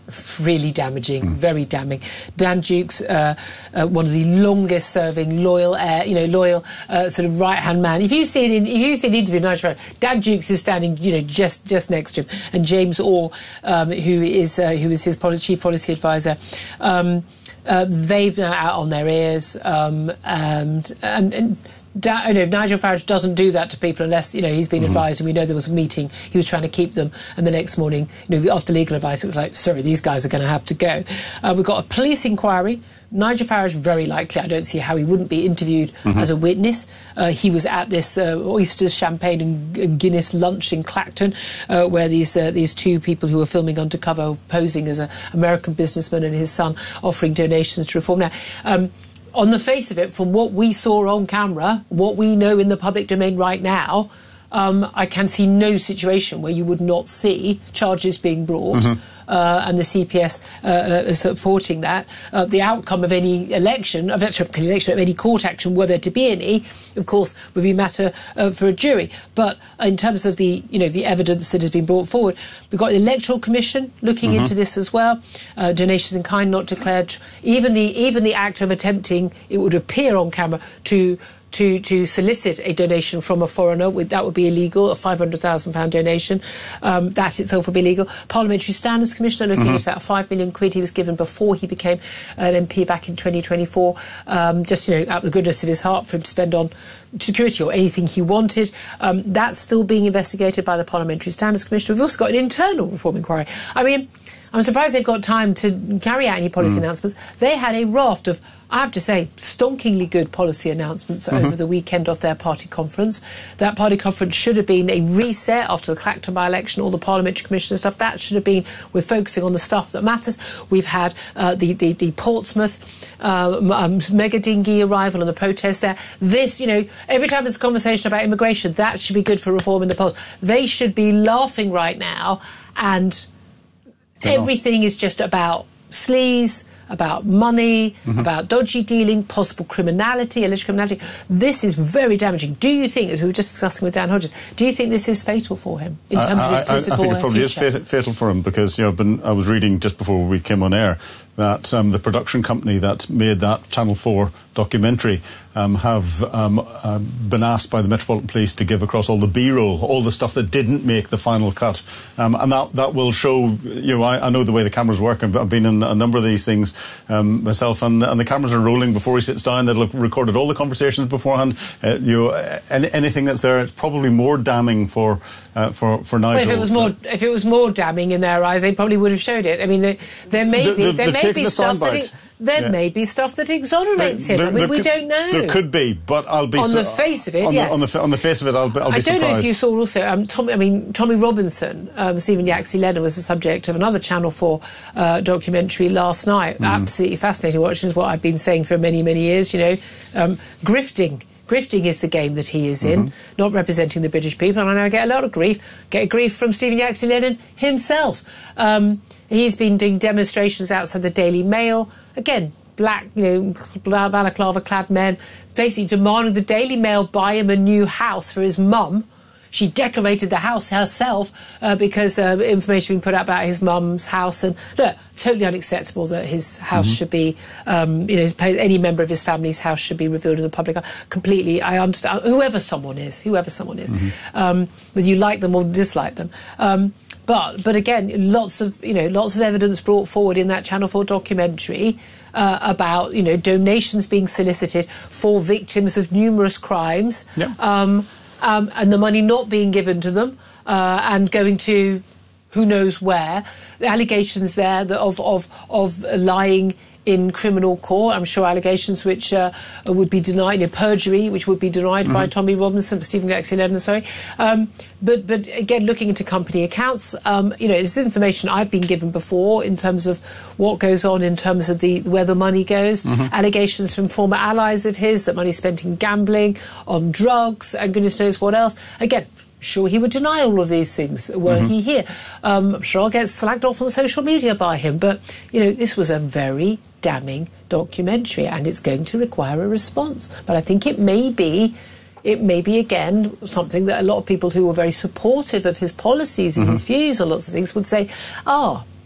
Speaker 1: really damaging, mm. very damning. Dan Duke's uh, uh, one of the longest-serving loyal, uh, you know, loyal uh, sort of right-hand man. If you see it in, if you see an interview with Nigel Farage, Dan Dukes is standing, you know, just just next to him, and James Orr, um, who is uh, who is his policy, chief policy advisor. Um, uh, they've now out on their ears, um, and and. and Da, you know, Nigel Farage doesn't do that to people unless, you know, he's been mm-hmm. advised, and we know there was a meeting, he was trying to keep them, and the next morning, you know, after legal advice, it was like, sorry, these guys are going to have to go. Uh, we've got a police inquiry. Nigel Farage, very likely, I don't see how he wouldn't be interviewed mm-hmm. as a witness. Uh, he was at this uh, oysters, champagne and, and Guinness lunch in Clacton, uh, where these uh, these two people who were filming undercover, posing as an American businessman and his son, offering donations to Reform. Now, um, on the face of it, from what we saw on camera, what we know in the public domain right now, um, I can see no situation where you would not see charges being brought. Mm-hmm. Uh, and the C P S uh, uh, supporting that. Uh, the outcome of any election, of the election of any court action, were there to be any, of course, would be matter uh, for a jury. But in terms of the, you know, the evidence that has been brought forward, we've got the Electoral Commission looking mm-hmm. into this as well. Uh, donations in kind not declared. Even the even the act of attempting, it would appear on camera, to. To, to solicit a donation from a foreigner, that would be illegal, a five hundred thousand pounds donation. Um, that itself would be illegal. Parliamentary Standards Commissioner looking mm-hmm. into that five million quid he was given before he became an M P back in twenty twenty-four, um, just, you know, out of the goodness of his heart for him to spend on security or anything he wanted. Um, that's still being investigated by the Parliamentary Standards Commissioner. We've also got an internal reform inquiry. I mean, I'm surprised they've got time to carry out any policy mm. announcements. They had a raft of, I have to say, stonkingly good policy announcements mm-hmm. over the weekend of their party conference. That party conference should have been a reset after the Clacton by-election, all the parliamentary commission and stuff. That should have been, we're focusing on the stuff that matters. We've had uh, the, the, the Portsmouth uh, um, mega dinghy arrival and the protest there. This, you know, every time there's a conversation about immigration, that should be good for reform in the polls. They should be laughing right now, and everything is just about sleaze, about money, mm-hmm. about dodgy dealing, possible criminality, alleged criminality. This is very damaging. Do you think, as we were just discussing with Dan Hodges, do you think this is fatal for him in terms
Speaker 5: I,
Speaker 7: of his
Speaker 5: I,
Speaker 7: political
Speaker 5: I think it probably
Speaker 7: future?
Speaker 5: is fatal for him because, you know, been, I was reading just before we came on air that um, the production company that made that Channel four documentary um, have um, uh, been asked by the Metropolitan Police to give across all the B-roll, all the stuff that didn't make the final cut. Um, and that, that will show, you know, I, I know the way the cameras work. I've, I've been in a number of these things um, myself, and, and the cameras are rolling before he sits down. They'll have recorded all the conversations beforehand. Uh, you know, any, anything that's there, it's probably more damning for uh, for, for Nigel.
Speaker 1: Well, if it was more, if it was more damning in their eyes, they probably would have showed it. I mean, they, there may
Speaker 5: the,
Speaker 1: be,
Speaker 5: the,
Speaker 1: there may be
Speaker 5: the
Speaker 1: stuff that it, there
Speaker 5: yeah.
Speaker 1: may be stuff that exonerates
Speaker 5: there,
Speaker 1: him.
Speaker 5: there,
Speaker 1: I mean,
Speaker 5: there
Speaker 1: we
Speaker 5: could,
Speaker 1: don't know.
Speaker 5: There could be, but I'll be
Speaker 1: on
Speaker 5: su-
Speaker 1: the face of it.
Speaker 5: On,
Speaker 1: yes.
Speaker 5: the, on, the, on the face of it, I'll be, I'll be
Speaker 1: I don't
Speaker 5: surprised.
Speaker 1: know if you saw also. Um, Tommy, I mean, Tommy Robinson, um, Stephen Yaxley Lennon was the subject of another Channel four uh, documentary last night. Mm. Absolutely fascinating watching, is what I've been saying for many, many years. You know, um, grifting. Grifting is the game that he is in, mm-hmm. not representing the British people. And I know I get a lot of grief. Get grief from Stephen Yaxley Lennon himself. Um, he's been doing demonstrations outside the Daily Mail. Again, black, you know, balaclava-clad men, basically demanding the Daily Mail buy him a new house for his mum. She decorated the house herself uh, because uh, information being put out about his mum's house. And look, totally unacceptable that his house mm-hmm. should be, um, you know, his, any member of his family's house should be revealed in the public. Completely, I understand. Whoever someone is, whoever someone is, mm-hmm. um, whether you like them or dislike them. Um, but, but again, lots of, you know, lots of evidence brought forward in that Channel four documentary uh, about, you know, donations being solicited for victims of numerous crimes.
Speaker 5: Yeah.
Speaker 1: Um, Um, and the money not being given to them uh, and going to who knows where. The allegations there that of, of, of lying in criminal court, I'm sure allegations which uh, would be denied, you know, perjury, which would be denied mm-hmm. by Tommy Robinson, Stephen Yaxley Lennon, sorry. Um, but, but again, looking into company accounts, um, you know, this is information I've been given before in terms of what goes on in terms of the where the money goes. Mm-hmm. Allegations from former allies of his that money spent in gambling, on drugs, and goodness knows what else. Again, sure he would deny all of these things were mm-hmm. he here. Um, I'm sure I'll get slagged off on social media by him, but, you know, this was a very damning documentary and it's going to require a response. But I think it may be, it may be, again, something that a lot of people who were very supportive of his policies and mm-hmm. his views on lots of things would say, oh,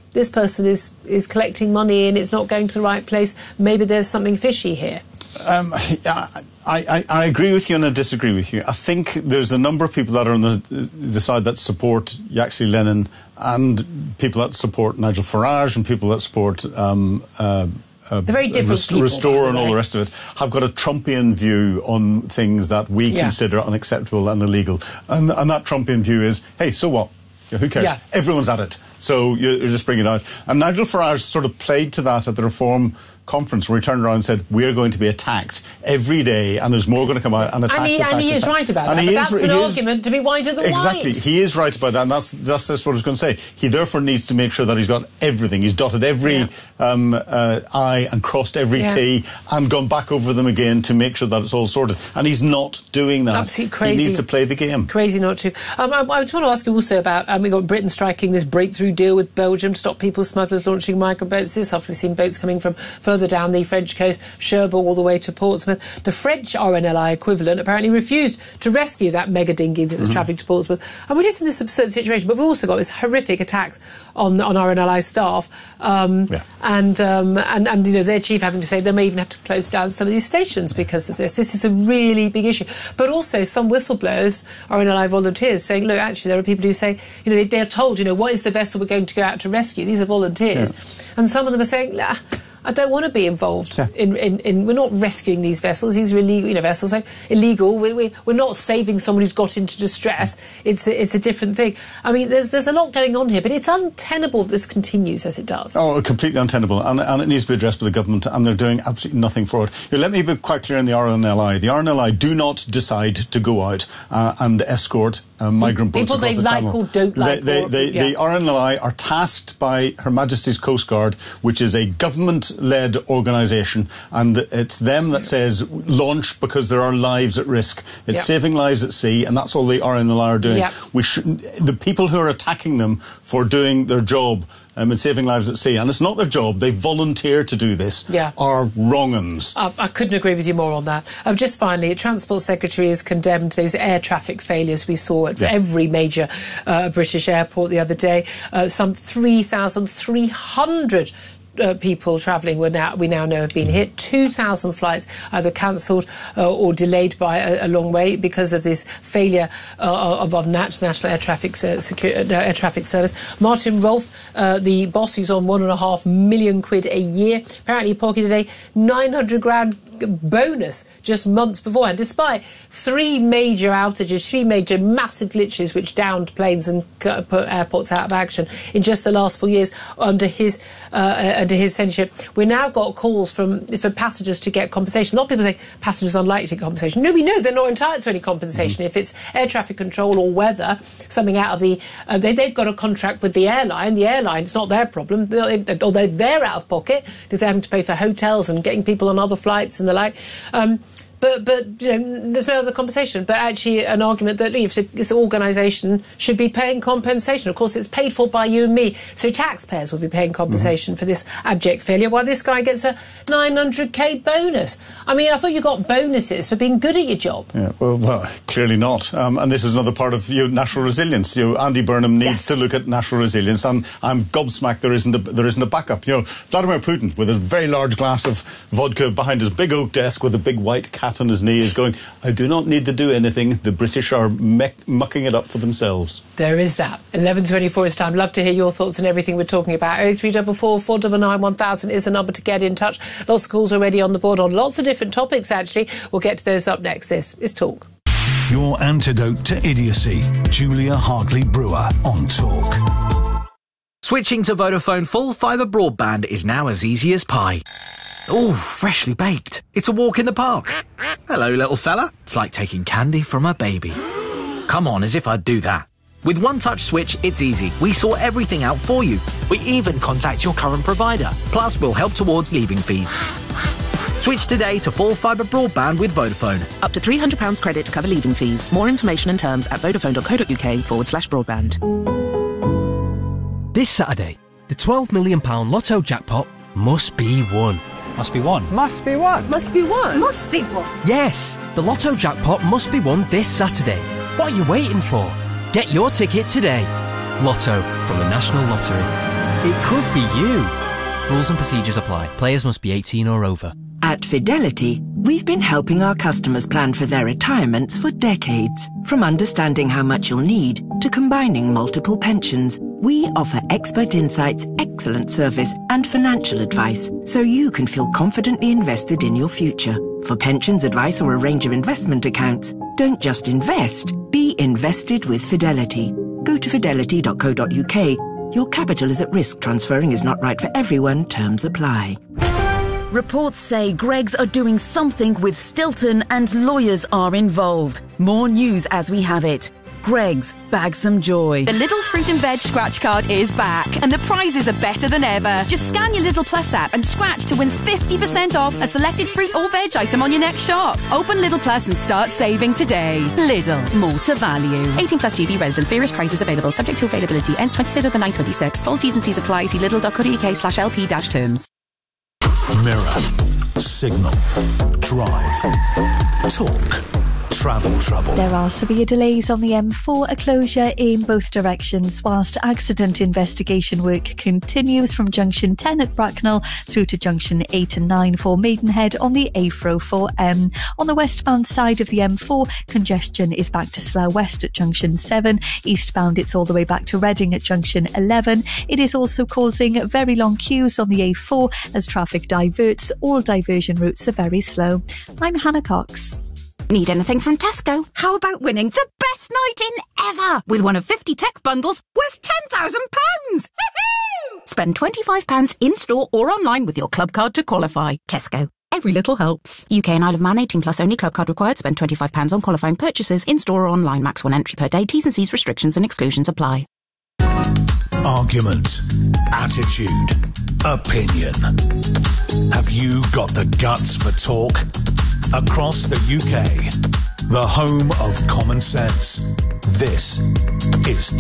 Speaker 1: this person is, is collecting money and it's not going to the right place. Maybe there's something fishy here.
Speaker 5: Um, I, I, I agree with you and I disagree with you. I think there's a number of people that are on the, the side that support Yaxley Lennon and people that support Nigel Farage and people that support um, uh, uh,
Speaker 1: They're very different
Speaker 5: Rest-
Speaker 1: people,
Speaker 5: Restore and all
Speaker 1: right?
Speaker 5: the rest of it, have got a Trumpian view on things that we
Speaker 1: Yeah.
Speaker 5: consider unacceptable and illegal. And, and that Trumpian view is, hey, so what? Yeah, who cares?
Speaker 1: Yeah.
Speaker 5: Everyone's at it. So you, you just bring it out. And Nigel Farage sort of played to that at the Reform conference where he turned around and said, we're going to be attacked every day and there's more going to come out and attack,
Speaker 1: And he,
Speaker 5: attack,
Speaker 1: and he is
Speaker 5: attack.
Speaker 1: right about
Speaker 5: And
Speaker 1: that,
Speaker 5: he
Speaker 1: but
Speaker 5: is-
Speaker 1: that's an
Speaker 5: he is-
Speaker 1: argument to be wider than
Speaker 5: Exactly.
Speaker 1: white.
Speaker 5: He is right about that, and that's, that's, that's what I was going to say. He therefore needs to make sure that he's got everything. He's dotted every
Speaker 1: Yeah.
Speaker 5: um, uh, I and crossed every
Speaker 1: Yeah.
Speaker 5: T and gone back over them again to make sure that it's all sorted. And he's not doing that.
Speaker 1: Absolutely crazy.
Speaker 5: He needs to play the game.
Speaker 1: Crazy not to. Um, I, I just want to ask you also about, um, we've got Britain striking this breakthrough deal with Belgium to stop people smugglers launching microboats. This after we've seen boats coming from further down the French coast, Cherbourg all the way to Portsmouth. The French R N L I equivalent apparently refused to rescue that mega dinghy that was
Speaker 5: Mm-hmm.
Speaker 1: travelling to Portsmouth. And we're just in this absurd situation, but we've also got this horrific attacks on, on R N L I staff. Um,
Speaker 5: Yeah.
Speaker 1: and, um, and, and, you know, their chief having to say they may even have to close down some of these stations because of this. This is a really big issue. But also some whistleblowers, R N L I volunteers, saying, look, actually, there are people who say, you know, they, they're told, you know, what is the vessel we're going to go out to rescue? These are volunteers.
Speaker 5: Yeah.
Speaker 1: And some of them are saying, nah, I don't want to be involved
Speaker 5: Yeah.
Speaker 1: in, in, in... We're not rescuing these vessels. These are illegal, you know, vessels. So illegal. We, we, we're not saving someone who's got into distress. It's a, it's a different thing. I mean, there's there's a lot going on here, but it's untenable that this continues as it does.
Speaker 5: Oh, completely untenable, and, and it needs to be addressed by the government, and they're doing absolutely nothing for it. Here, let me be quite clear in the R N L I. The R N L I do not decide to go out uh, and escort uh, migrant boats
Speaker 1: People
Speaker 5: across
Speaker 1: they
Speaker 5: the
Speaker 1: like
Speaker 5: Channel.
Speaker 1: or don't like
Speaker 5: They,
Speaker 1: or-
Speaker 5: they, they,
Speaker 1: yeah.
Speaker 5: The R N L I are tasked by Her Majesty's Coast Guard, which is a government-led organisation, and it's them that says launch because there are lives at risk. It's
Speaker 1: Yep.
Speaker 5: saving lives at sea, and that's all the R N L I are doing.
Speaker 1: Yep.
Speaker 5: We shouldn't. The people who are attacking them for doing their job um, and saving lives at sea, and it's not their job, they volunteer to do this,
Speaker 1: Yeah.
Speaker 5: are wrong-uns.
Speaker 1: I, I couldn't agree with you more on that. Um, just finally, Transport Secretary has condemned those air traffic failures we saw at
Speaker 5: Yeah.
Speaker 1: every major uh, British airport the other day. Uh, some three thousand three hundred Uh, people travelling were now we now know have been hit. two thousand flights either cancelled uh, or delayed by a, a long way because of this failure uh, of, of Nat, National Air Traffic uh, Secu- uh, Air Traffic Service. Martin Rolfe, uh, the boss who's on one and a half million quid a year, apparently pocketed a nine hundred grand bonus just months beforehand, despite three major outages, three major massive glitches which downed planes and c- put airports out of action in just the last four years under his uh, under his censorship. We've now got calls from for passengers to get compensation. A lot of people say passengers are unlikely to get compensation. No, we know they're not entitled to any compensation. Mm-hmm. If it's air traffic control or weather, something out of the... Uh, they, they've got a contract with the airline. The airline, it's not their problem, although they're out of pocket because they're having to pay for hotels and getting people on other flights and the like. Um, But, but you know, there's no other compensation. But actually an argument that if this organisation should be paying compensation. Of course, it's paid for by you and me. So taxpayers will be paying compensation mm-hmm. for this abject failure, while this guy gets a nine hundred k bonus. I mean, I thought you got bonuses for being good at your job.
Speaker 5: Yeah, well, well clearly not. Um, and this is another part of you know, national resilience. You know, Andy Burnham needs
Speaker 1: Yes.
Speaker 5: to look at national resilience. And I'm gobsmacked there isn't a, there isn't a backup. You know, Vladimir Putin, with a very large glass of vodka behind his big oak desk with a big white cat on his knee, is going, I do not need to do anything. The British are me- mucking it up for themselves.
Speaker 1: There is that. eleven twenty-four is time. Love to hear your thoughts on everything we're talking about. oh three four four, four nine nine, one thousand is the number to get in touch. Lots of calls already on the board on lots of different topics, actually. We'll get to those up next. This is Talk.
Speaker 6: Your antidote to idiocy. Julia Hartley-Brewer on Talk.
Speaker 11: Switching to Vodafone full fibre broadband is now as easy as pie. Ooh, freshly baked. It's a walk in the park. Hello, little fella. It's like taking candy from a baby. Come on, as if I'd do that. With One Touch Switch, it's easy. We sort everything out for you. We even contact your current provider. Plus, we'll help towards leaving fees. Switch today to full fibre broadband with Vodafone.
Speaker 12: Up to three hundred pounds credit to cover leaving fees. More information and terms at vodafone.co.uk forward slash broadband.
Speaker 13: This Saturday, the twelve million pounds Lotto jackpot must be won.
Speaker 14: Must be won.
Speaker 15: Must be won.
Speaker 16: Must be won. Must be won.
Speaker 13: Yes, the Lotto jackpot must be won this Saturday. What are you waiting for? Get your ticket today. Lotto from the National Lottery. It could be you. Rules and procedures apply. Players must be eighteen or over.
Speaker 14: At Fidelity, we've been helping our customers plan for their retirements for decades. From understanding how much you'll need to combining multiple pensions, we offer expert insights, excellent service and financial advice so you can feel confidently invested in your future. For pensions advice or a range of investment accounts, don't just invest, be invested with Fidelity. Go to fidelity dot co dot uk. Your capital is at risk. Transferring is not right for everyone. Terms apply.
Speaker 15: Reports say Greggs are doing something with Stilton and lawyers are involved. More news as we have it. Greggs, bag some joy.
Speaker 16: The Lidl Fruit and Veg scratch card is back and the prizes are better than ever. Just scan your Lidl Plus app and scratch to win fifty percent off a selected fruit or veg item on your next shop. Open Lidl Plus and start saving today. Lidl, more to value. eighteen plus G B residents. Various prices available. Subject to availability. Ends twenty-third of the ninth twenty-six. Full T's and C's apply. See lidl dot co dot uk slash L P dash terms.
Speaker 6: Mirror, Signal, Drive, Talk, Travel Trouble.
Speaker 17: There are severe delays on the M four, a closure in both directions, whilst accident investigation work continues from junction ten at Bracknell through to junction eight and nine for Maidenhead on the A F R O four M. On the westbound side of the M four, congestion is back to Slough West at junction seven. Eastbound, it's all the way back to Reading at junction eleven. It is also causing very long queues on the A four as traffic diverts. All diversion routes are very slow. I'm Hannah Cox.
Speaker 18: Need anything from Tesco? How about winning the best night in ever with one of fifty tech bundles worth ten thousand pounds? Spend twenty-five pounds in-store or online with your club card to qualify. Tesco. Every little helps. U K and Isle of Man, eighteen plus only. Club card required. Spend twenty-five pounds on qualifying purchases in-store or online. Max one entry per day. T's and C's, restrictions and exclusions apply.
Speaker 6: Argument, attitude, opinion. Have you got the guts for talk? Across the U K, the home of common sense, this is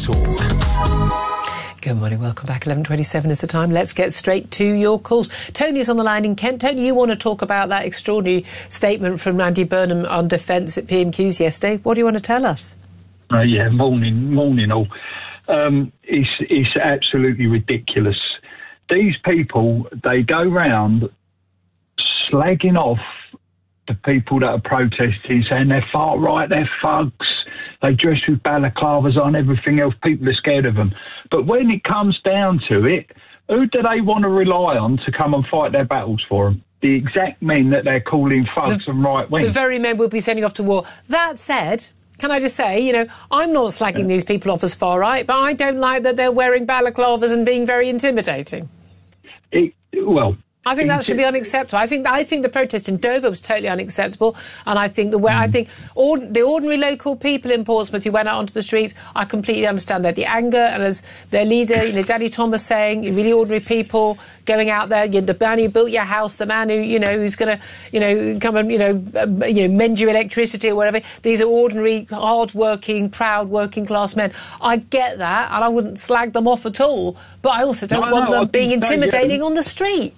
Speaker 6: Talk.
Speaker 1: Good morning, welcome back. eleven twenty-seven is the time. Let's get straight to your calls. Tony's on the line in Kent. Tony, you want to talk about that extraordinary statement from Andy Burnham on defence at P M Qs yesterday. What do you want to tell us?
Speaker 19: Uh, yeah, morning, morning all. Um, it's, it's absolutely ridiculous. These people, they go round slagging off the people that are protesting, saying they're far right, they're thugs, they dress with balaclavas on, everything else, people are scared of them. But when it comes down to it, who do they want to rely on to come and fight their battles for them? The exact men that they're calling thugs
Speaker 1: the,
Speaker 19: and right-wing.
Speaker 1: The very men we'll be sending off to war. That said, can I just say, you know, I'm not slagging yeah. these people off as far right, but I don't like that they're wearing balaclavas and being very intimidating.
Speaker 19: It, well...
Speaker 1: I think that should be unacceptable. I think I think the protest in Dover was totally unacceptable, and I think the way mm. I think all, the ordinary local people in Portsmouth who went out onto the streets, I completely understand that the anger, and as their leader, you know, Danny Thomas saying, really ordinary people going out there, you know, the man who built your house, the man who you know who's going to you know come and you know uh, you know mend your electricity or whatever. These are ordinary, hard-working, proud, working-class men. I get that, and I wouldn't slag them off at all. But I also don't
Speaker 19: no,
Speaker 1: want
Speaker 19: no,
Speaker 1: them being intimidating
Speaker 19: yeah.
Speaker 1: on the street.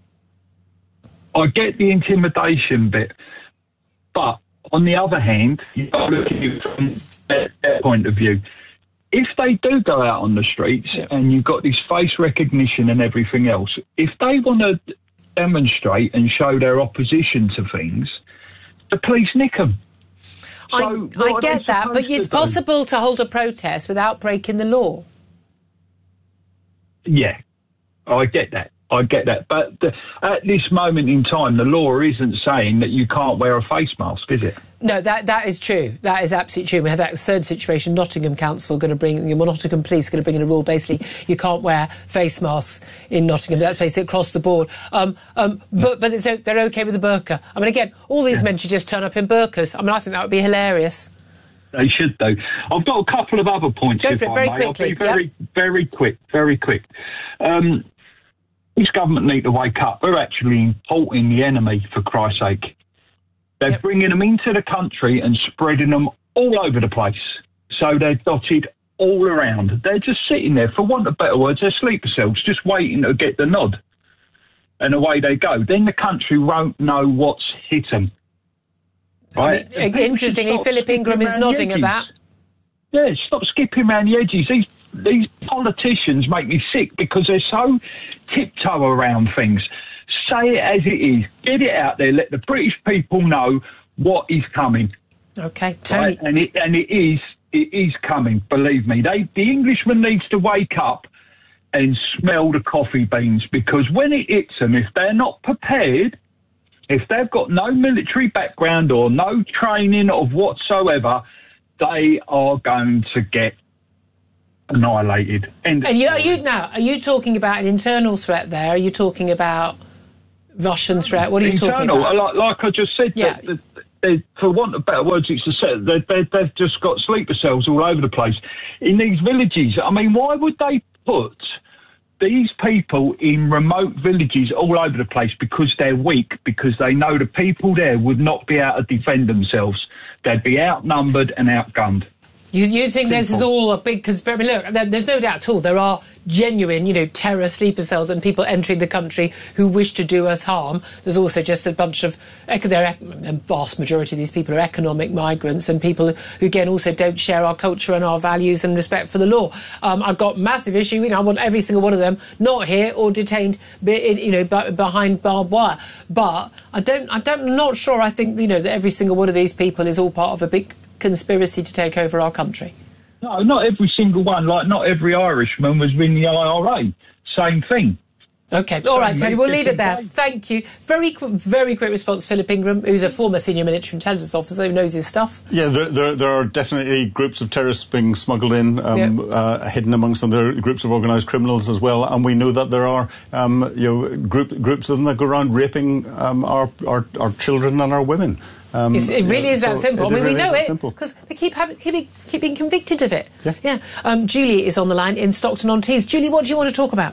Speaker 19: I get the intimidation bit, but on the other hand, you've got to look at it from their, their point of view. If they do go out on the streets yeah. and you've got this face recognition and everything else, if they want to demonstrate and show their opposition to things, the police nick them. So
Speaker 1: I, I get that, but it's possible to hold a protest without breaking the law.
Speaker 19: Yeah, I get that. I get that. But the, at this moment in time, the law isn't saying that you can't wear a face mask, is it?
Speaker 1: No, that that is true. That is absolutely true. We have that absurd situation. Nottingham Council going to bring, well, Nottingham Police going to bring in a rule. Basically, you can't wear face masks in Nottingham. That's basically across the board. Um, um, but but it's, they're okay with the burqa. I mean, again, all these yeah. men should just turn up in burqas. I mean, I think that would be hilarious.
Speaker 19: They should, though. I've got a couple of other points.
Speaker 1: Go for it, very
Speaker 19: may.
Speaker 1: quickly.
Speaker 19: I'll be very,
Speaker 1: yep.
Speaker 19: very quick, very quick. Um, This government need to wake up. We're actually importing the enemy, for Christ's sake. They're yep. bringing them into the country and spreading them all over the place. So they're dotted all around. They're just sitting there, for want of better words, they're sleeper cells, just waiting to get the nod. And away they go. Then the country won't know what's hit them. Right?
Speaker 1: I mean, interestingly, Philip Ingram is nodding at that.
Speaker 19: Yeah, stop skipping around the edges. These these politicians make me sick because they're so tiptoe around things. Say it as it is. Get it out there. Let the British people know what is coming.
Speaker 1: Okay, Tony.
Speaker 19: Right? And it and it is it is coming. Believe me. They the Englishman needs to wake up and smell the coffee beans, because when it hits them, if they're not prepared, if they've got no military background or no training of whatsoever, they are going to get annihilated.
Speaker 1: And, and you, are you now? Are you talking about an internal threat there? Are you talking about Russian threat? What are you
Speaker 19: internal,
Speaker 1: talking about?
Speaker 19: Like, like I just said,
Speaker 1: yeah.
Speaker 19: they, they, for want of better words, it's a set. They, they, they've just got sleeper cells all over the place in these villages. I mean, why would they put these people in remote villages all over the place? Because they're weak, because they know the people there would not be able to defend themselves. They'd be outnumbered and outgunned.
Speaker 1: You, you think
Speaker 19: Simple.
Speaker 1: This is all a big conspiracy? Look, there, there's no doubt at all. There are genuine, you know, terror sleeper cells and people entering the country who wish to do us harm. There's also just a bunch of, the vast majority of these people are economic migrants and people who, again, also don't share our culture and our values and respect for the law. Um, I've got massive issue. You know, I want every single one of them not here or detained, you know, behind barbed wire. But I don't, I don't, I'm not sure. I think, you know, that every single one of these people is all part of a big conspiracy to take over our country.
Speaker 19: No, not every single one. Like, not every Irishman was in the I R A. Same thing.
Speaker 1: OK, all right, Tony, we'll leave it there. Thank you. Very, very quick response, Philip Ingram, who's a former senior military intelligence officer who knows his stuff.
Speaker 5: Yeah, there, there, there are definitely groups of terrorists being smuggled in, um, yep. uh, hidden amongst them. There are groups of organised criminals as well, and we know that there are um, you know, group, groups of them that go around raping um, our, our, our children and our women. Um,
Speaker 1: it really
Speaker 5: yeah,
Speaker 1: is that
Speaker 5: so
Speaker 1: simple. I mean,
Speaker 5: really
Speaker 1: we know it
Speaker 5: because
Speaker 1: they keep, having, keep, keep being convicted of it.
Speaker 5: Yeah.
Speaker 1: yeah. Um, Julie is on the line in Stockton-on-Tees. Julie, what do you want to talk about?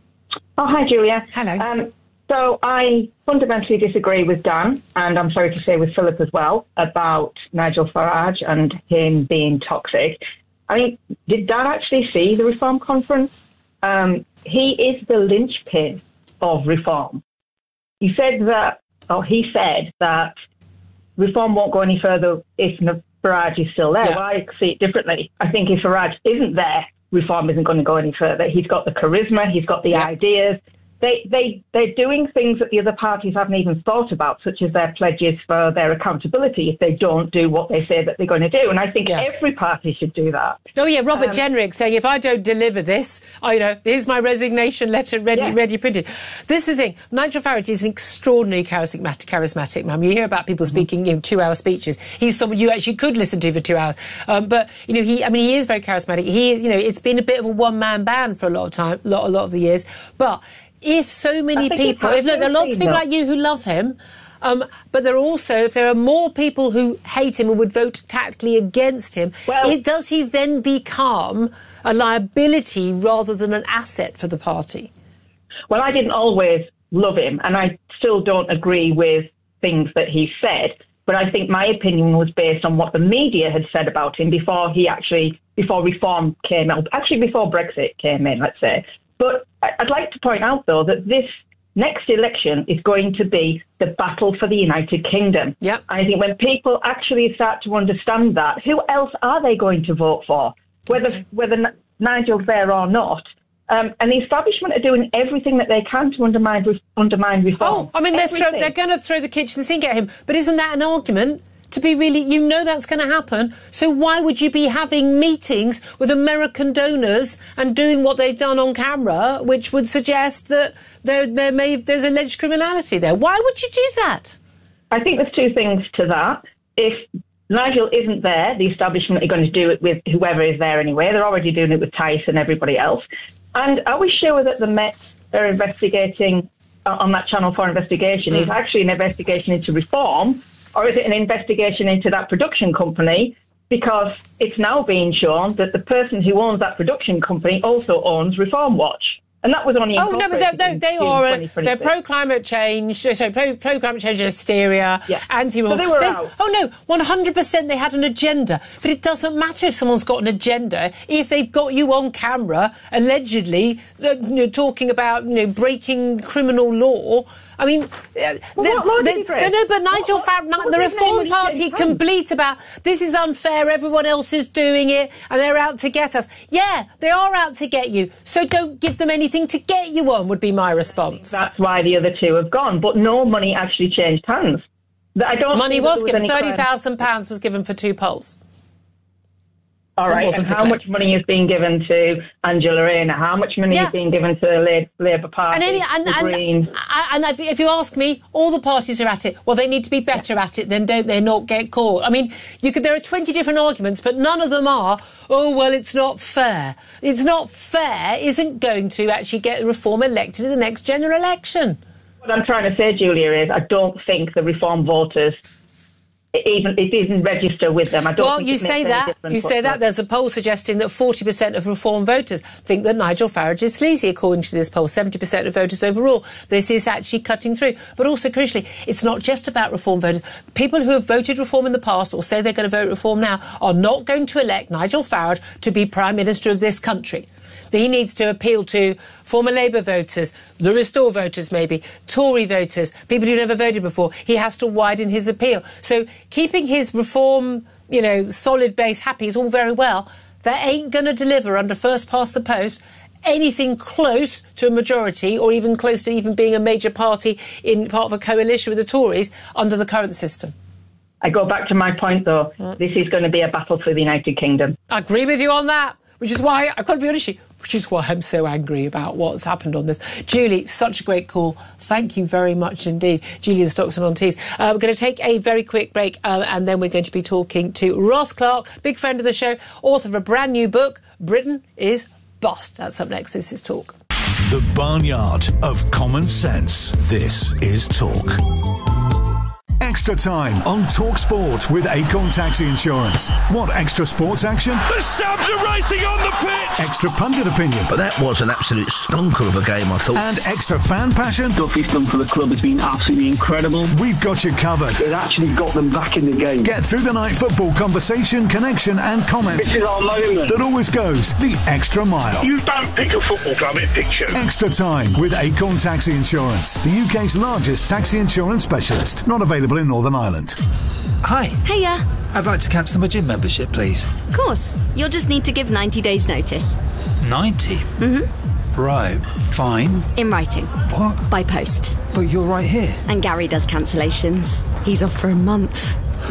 Speaker 20: Oh, hi, Julia.
Speaker 1: Hello.
Speaker 20: Um, so I fundamentally disagree with Dan, and I'm sorry to say with Philip as well, about Nigel Farage and him being toxic. I mean, did Dan actually see the Reform Conference? Um, he is the linchpin of reform. He said that, or he said that Reform won't go any further if Farage is still there. Yeah. Well, I see it differently. I think if Farage isn't there, Reform isn't going to go any further. He's got the charisma, he's got the yeah. ideas. They, they, they're doing things that the other parties haven't even thought about, such as their pledges for their accountability if they don't do what they say that they're going to do. And I think yeah. every party should do that.
Speaker 1: Oh, yeah, Robert
Speaker 20: um,
Speaker 1: Jenrick saying, if I don't deliver this, oh, you know, here's my resignation letter ready, yeah. ready printed. This is the thing. Nigel Farage is an extraordinarily charismatic, charismatic man. You hear about people speaking, mm-hmm. you know, two-hour speeches. He's someone you actually could listen to for two hours. Um, but, you know, he, I mean, he is very charismatic. He is, you know, it's been a bit of a one-man band for a lot of time, a lot, a lot of the years. But if so many people, if look, there are lots of people like you who love him, um, but there are also, if there are more people who hate him and would vote tactically against him, well, it, does he then become a liability rather than an asset for the party?
Speaker 20: Well, I didn't always love him, and I still don't agree with things that he said. But I think my opinion was based on what the media had said about him before he actually, before Reform came out, actually before Brexit came in, let's say. But I'd like to point out, though, that this next election is going to be the battle for the United Kingdom.
Speaker 1: Yep.
Speaker 20: I think when people actually start to understand that, who else are they going to vote for? Whether okay. whether Nigel's there or not. Um, and the establishment are doing everything that they can to undermine undermine reform.
Speaker 1: Oh, I mean, they're, throw, they're going to throw the kitchen sink at him. But isn't that an argument? To be really, you know that's going to happen. So why would you be having meetings with American donors and doing what they've done on camera, which would suggest that there, there may there's alleged criminality there? Why would you do that?
Speaker 20: I think there's two things to that. If Nigel isn't there, the establishment are going to do it with whoever is there anyway. They're already doing it with Tice and everybody else. And are we sure that the Met are investigating uh, on that Channel four investigation mm. is actually an investigation into reform? Or is it an investigation into that production company? Because it's now being shown that the person who owns that production company also owns Reform Watch. And that was only
Speaker 1: Oh, no, but they, they, they are a, they're pro-climate change, sorry, pro-climate change and hysteria,
Speaker 20: yeah.
Speaker 1: anti-reform.
Speaker 20: So they were out.
Speaker 1: Oh, no, one hundred percent they had an agenda. But it doesn't matter if someone's got an agenda if they've got you on camera, allegedly, you know, talking about you know, breaking criminal law. I mean, uh,
Speaker 20: Well,
Speaker 1: the,
Speaker 20: what law did
Speaker 1: the,
Speaker 20: he break?
Speaker 1: no, no, but Nigel
Speaker 20: What-
Speaker 1: Farage,
Speaker 20: what
Speaker 1: the
Speaker 20: was his name
Speaker 1: Reform
Speaker 20: when he
Speaker 1: Party
Speaker 20: said
Speaker 1: can
Speaker 20: time?
Speaker 1: bleat about this is unfair, everyone else is doing it, and they're out to get us. Yeah, they are out to get you, so don't give them anything to get you on, would be my response.
Speaker 20: That's why the other two have gone, but no money actually changed hands. I don't
Speaker 1: Money
Speaker 20: think that
Speaker 1: was
Speaker 20: there
Speaker 1: given,
Speaker 20: any
Speaker 1: thirty
Speaker 20: crime.
Speaker 1: thousand pounds was given for two polls.
Speaker 20: All
Speaker 1: That
Speaker 20: right,
Speaker 1: wasn't
Speaker 20: and how
Speaker 1: declared.
Speaker 20: much money is being given to Angela Rayner? How much money
Speaker 1: Yeah.
Speaker 20: is being given to the La- Labour Party,
Speaker 1: And, any, and,
Speaker 20: the
Speaker 1: and,
Speaker 20: Greens?
Speaker 1: and if- if you ask me, all the parties are at it. Well, they need to be better at it, then don't they not get caught? I mean, you could. There are twenty different arguments, but none of them are, oh, well, it's not fair. It's not fair isn't going to actually get Reform elected in the next general election.
Speaker 20: What I'm trying to say, Julia, is I don't think the Reform voters even it isn't register with them. I don't
Speaker 1: Well,
Speaker 20: think
Speaker 1: you
Speaker 20: it makes
Speaker 1: say
Speaker 20: any
Speaker 1: that.
Speaker 20: difference
Speaker 1: You say that.
Speaker 20: whatsoever.
Speaker 1: There's a poll suggesting that forty percent of Reform voters think that Nigel Farage is sleazy, according to this poll. seventy percent of voters overall. This is actually cutting through. But also, crucially, it's not just about Reform voters. People who have voted Reform in the past or say they're going to vote Reform now are not going to elect Nigel Farage to be Prime Minister of this country. He needs to appeal to former Labour voters, the Restore voters maybe, Tory voters, people who never voted before. He has to widen his appeal. So keeping his Reform, you know, solid base happy is all very well. That ain't going to deliver under first past the post anything close to a majority or even close to even being a major party in part of a coalition with the Tories under the current system.
Speaker 20: I go back to my point, though. This is going to be a battle for the United Kingdom.
Speaker 1: I agree with you on that, which is why, I've got to be honest with you, which is why I'm so angry about what's happened on this. Julie, such a great call. Thank you very much indeed. Julian Stockton-on-Tees. Uh, we're going to take a very quick break uh, and then we're going to be talking to Ross Clark, big friend of the show, author of a brand new book, Britain is Bust. That's up next. This is Talk.
Speaker 6: The Barnyard of Common Sense. This is Talk. Extra time on Talk Sport with Acorn Taxi Insurance. Want extra sports action?
Speaker 21: The Sabs are racing on the pitch!
Speaker 6: Extra pundit opinion.
Speaker 22: But that was an absolute stonker of a game, I thought.
Speaker 6: And extra fan passion.
Speaker 23: Stuff he's done for the club has been absolutely incredible.
Speaker 6: We've got you covered.
Speaker 23: It actually got them back in the game.
Speaker 6: Get through the night football conversation, connection and comment.
Speaker 23: This is our moment.
Speaker 6: That always goes the extra mile.
Speaker 21: You don't pick a football club, it picks you.
Speaker 6: Extra time with Acorn Taxi Insurance, the U K's largest taxi insurance specialist. Not available in Northern Ireland.
Speaker 24: Hi.
Speaker 25: Hiya.
Speaker 24: I'd like to cancel my gym membership, please.
Speaker 25: Of course. You'll just need to give ninety days notice.
Speaker 24: ninety?
Speaker 25: Mm-hmm.
Speaker 24: Right, fine.
Speaker 25: In writing.
Speaker 24: What?
Speaker 25: By post.
Speaker 24: But you're right here.
Speaker 25: And Gary does cancellations. He's off for a month.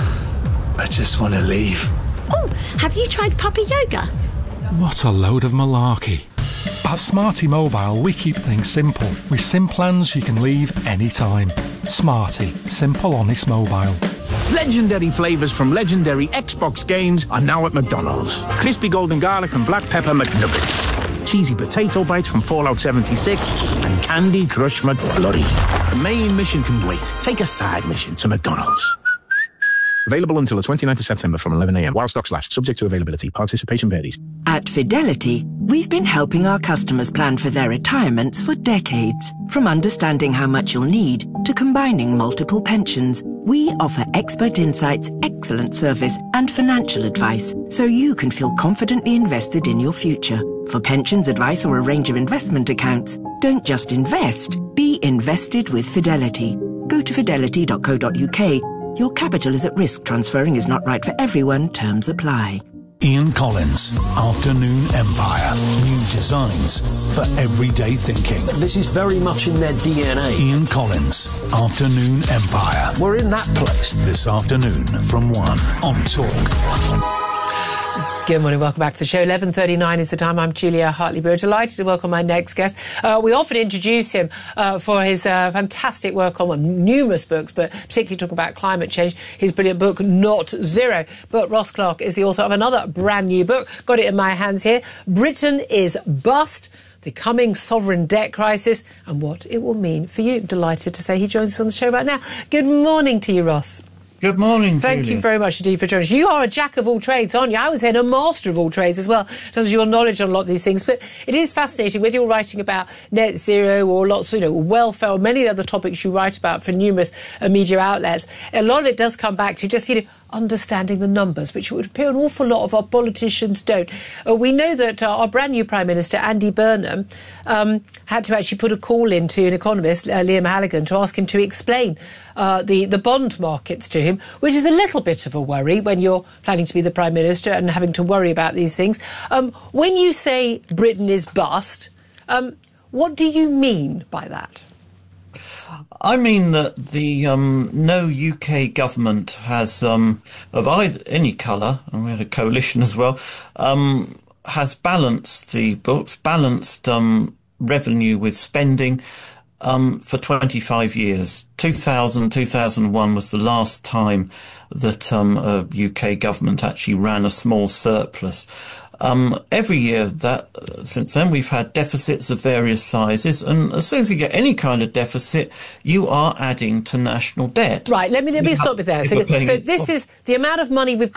Speaker 24: I just want to leave.
Speaker 25: Oh, have you tried puppy yoga?
Speaker 26: What a load of malarkey. At Smarty Mobile, we keep things simple. With SIM plans you can leave anytime. Smarty. Simple, honest mobile.
Speaker 27: Legendary flavours from legendary Xbox games are now at McDonald's. Crispy golden garlic and black pepper McNuggets. Cheesy potato bites from Fallout seventy-six. And Candy Crush McFlurry. The main mission can wait. Take a side mission to McDonald's. Available until the twenty-ninth of September from eleven a.m. while stocks last. Subject to availability. Participation varies.
Speaker 14: At Fidelity, we've been helping our customers plan for their retirements for decades. From understanding how much you'll need to combining multiple pensions, we offer expert insights, excellent service, and financial advice so you can feel confidently invested in your future. For pensions advice or a range of investment accounts, don't just invest, be invested with Fidelity. Go to fidelity dot co dot uk. Your capital is at risk. Transferring is not right for everyone. Terms apply.
Speaker 6: Ian Collins, Afternoon Empire. New designs for everyday thinking.
Speaker 28: This is very much in their D N A.
Speaker 6: Ian Collins, Afternoon Empire.
Speaker 28: We're in that place.
Speaker 6: This afternoon from one on Talk.
Speaker 1: Good morning, welcome back to the show. eleven thirty-nine is the time. I'm Julia Hartley-Brewer. Delighted to welcome my next guest. Uh, we often introduce him uh, for his uh, fantastic work on well, numerous books, but particularly talking about climate change. His brilliant book, Not Zero. But Ross Clark is the author of another brand new book. Got it in my hands here. Britain is Bust. The coming sovereign debt crisis and what it will mean for you. Delighted to say he joins us on the show right now. Good morning to you, Ross.
Speaker 29: Good morning,
Speaker 1: Thank
Speaker 29: Julia.
Speaker 1: you very much indeed for joining us. You are a jack of all trades, aren't you? I would say a master of all trades as well, in terms of your knowledge on a lot of these things. But it is fascinating, whether you're writing about net zero or lots, you know, welfare or many other topics you write about for numerous uh, media outlets. A lot of it does come back to just, you know, understanding the numbers, which it would appear an awful lot of our politicians don't. Uh, we know that uh, our brand new Prime Minister, Andy Burnham, um, had to actually put a call in to an economist, uh, Liam Halligan, to ask him to explain uh, the, the bond markets to him, which is a little bit of a worry when you're planning to be the Prime Minister and having to worry about these things. Um, when you say Britain is bust, um, what do you mean by that?
Speaker 2: I mean that the um, no U K government has, um, of either, any colour, and we had a coalition as well, um, has balanced the books, balanced um, revenue with spending um, for twenty-five years. two thousand, two thousand one was the last time that um, a U K government actually ran a small surplus. Um, every year that uh, since then we've had deficits of various sizes, and as soon as you get any kind of deficit, you are adding to national debt.
Speaker 1: Right, let me, let me stop you there. So, so this is the amount of money we've got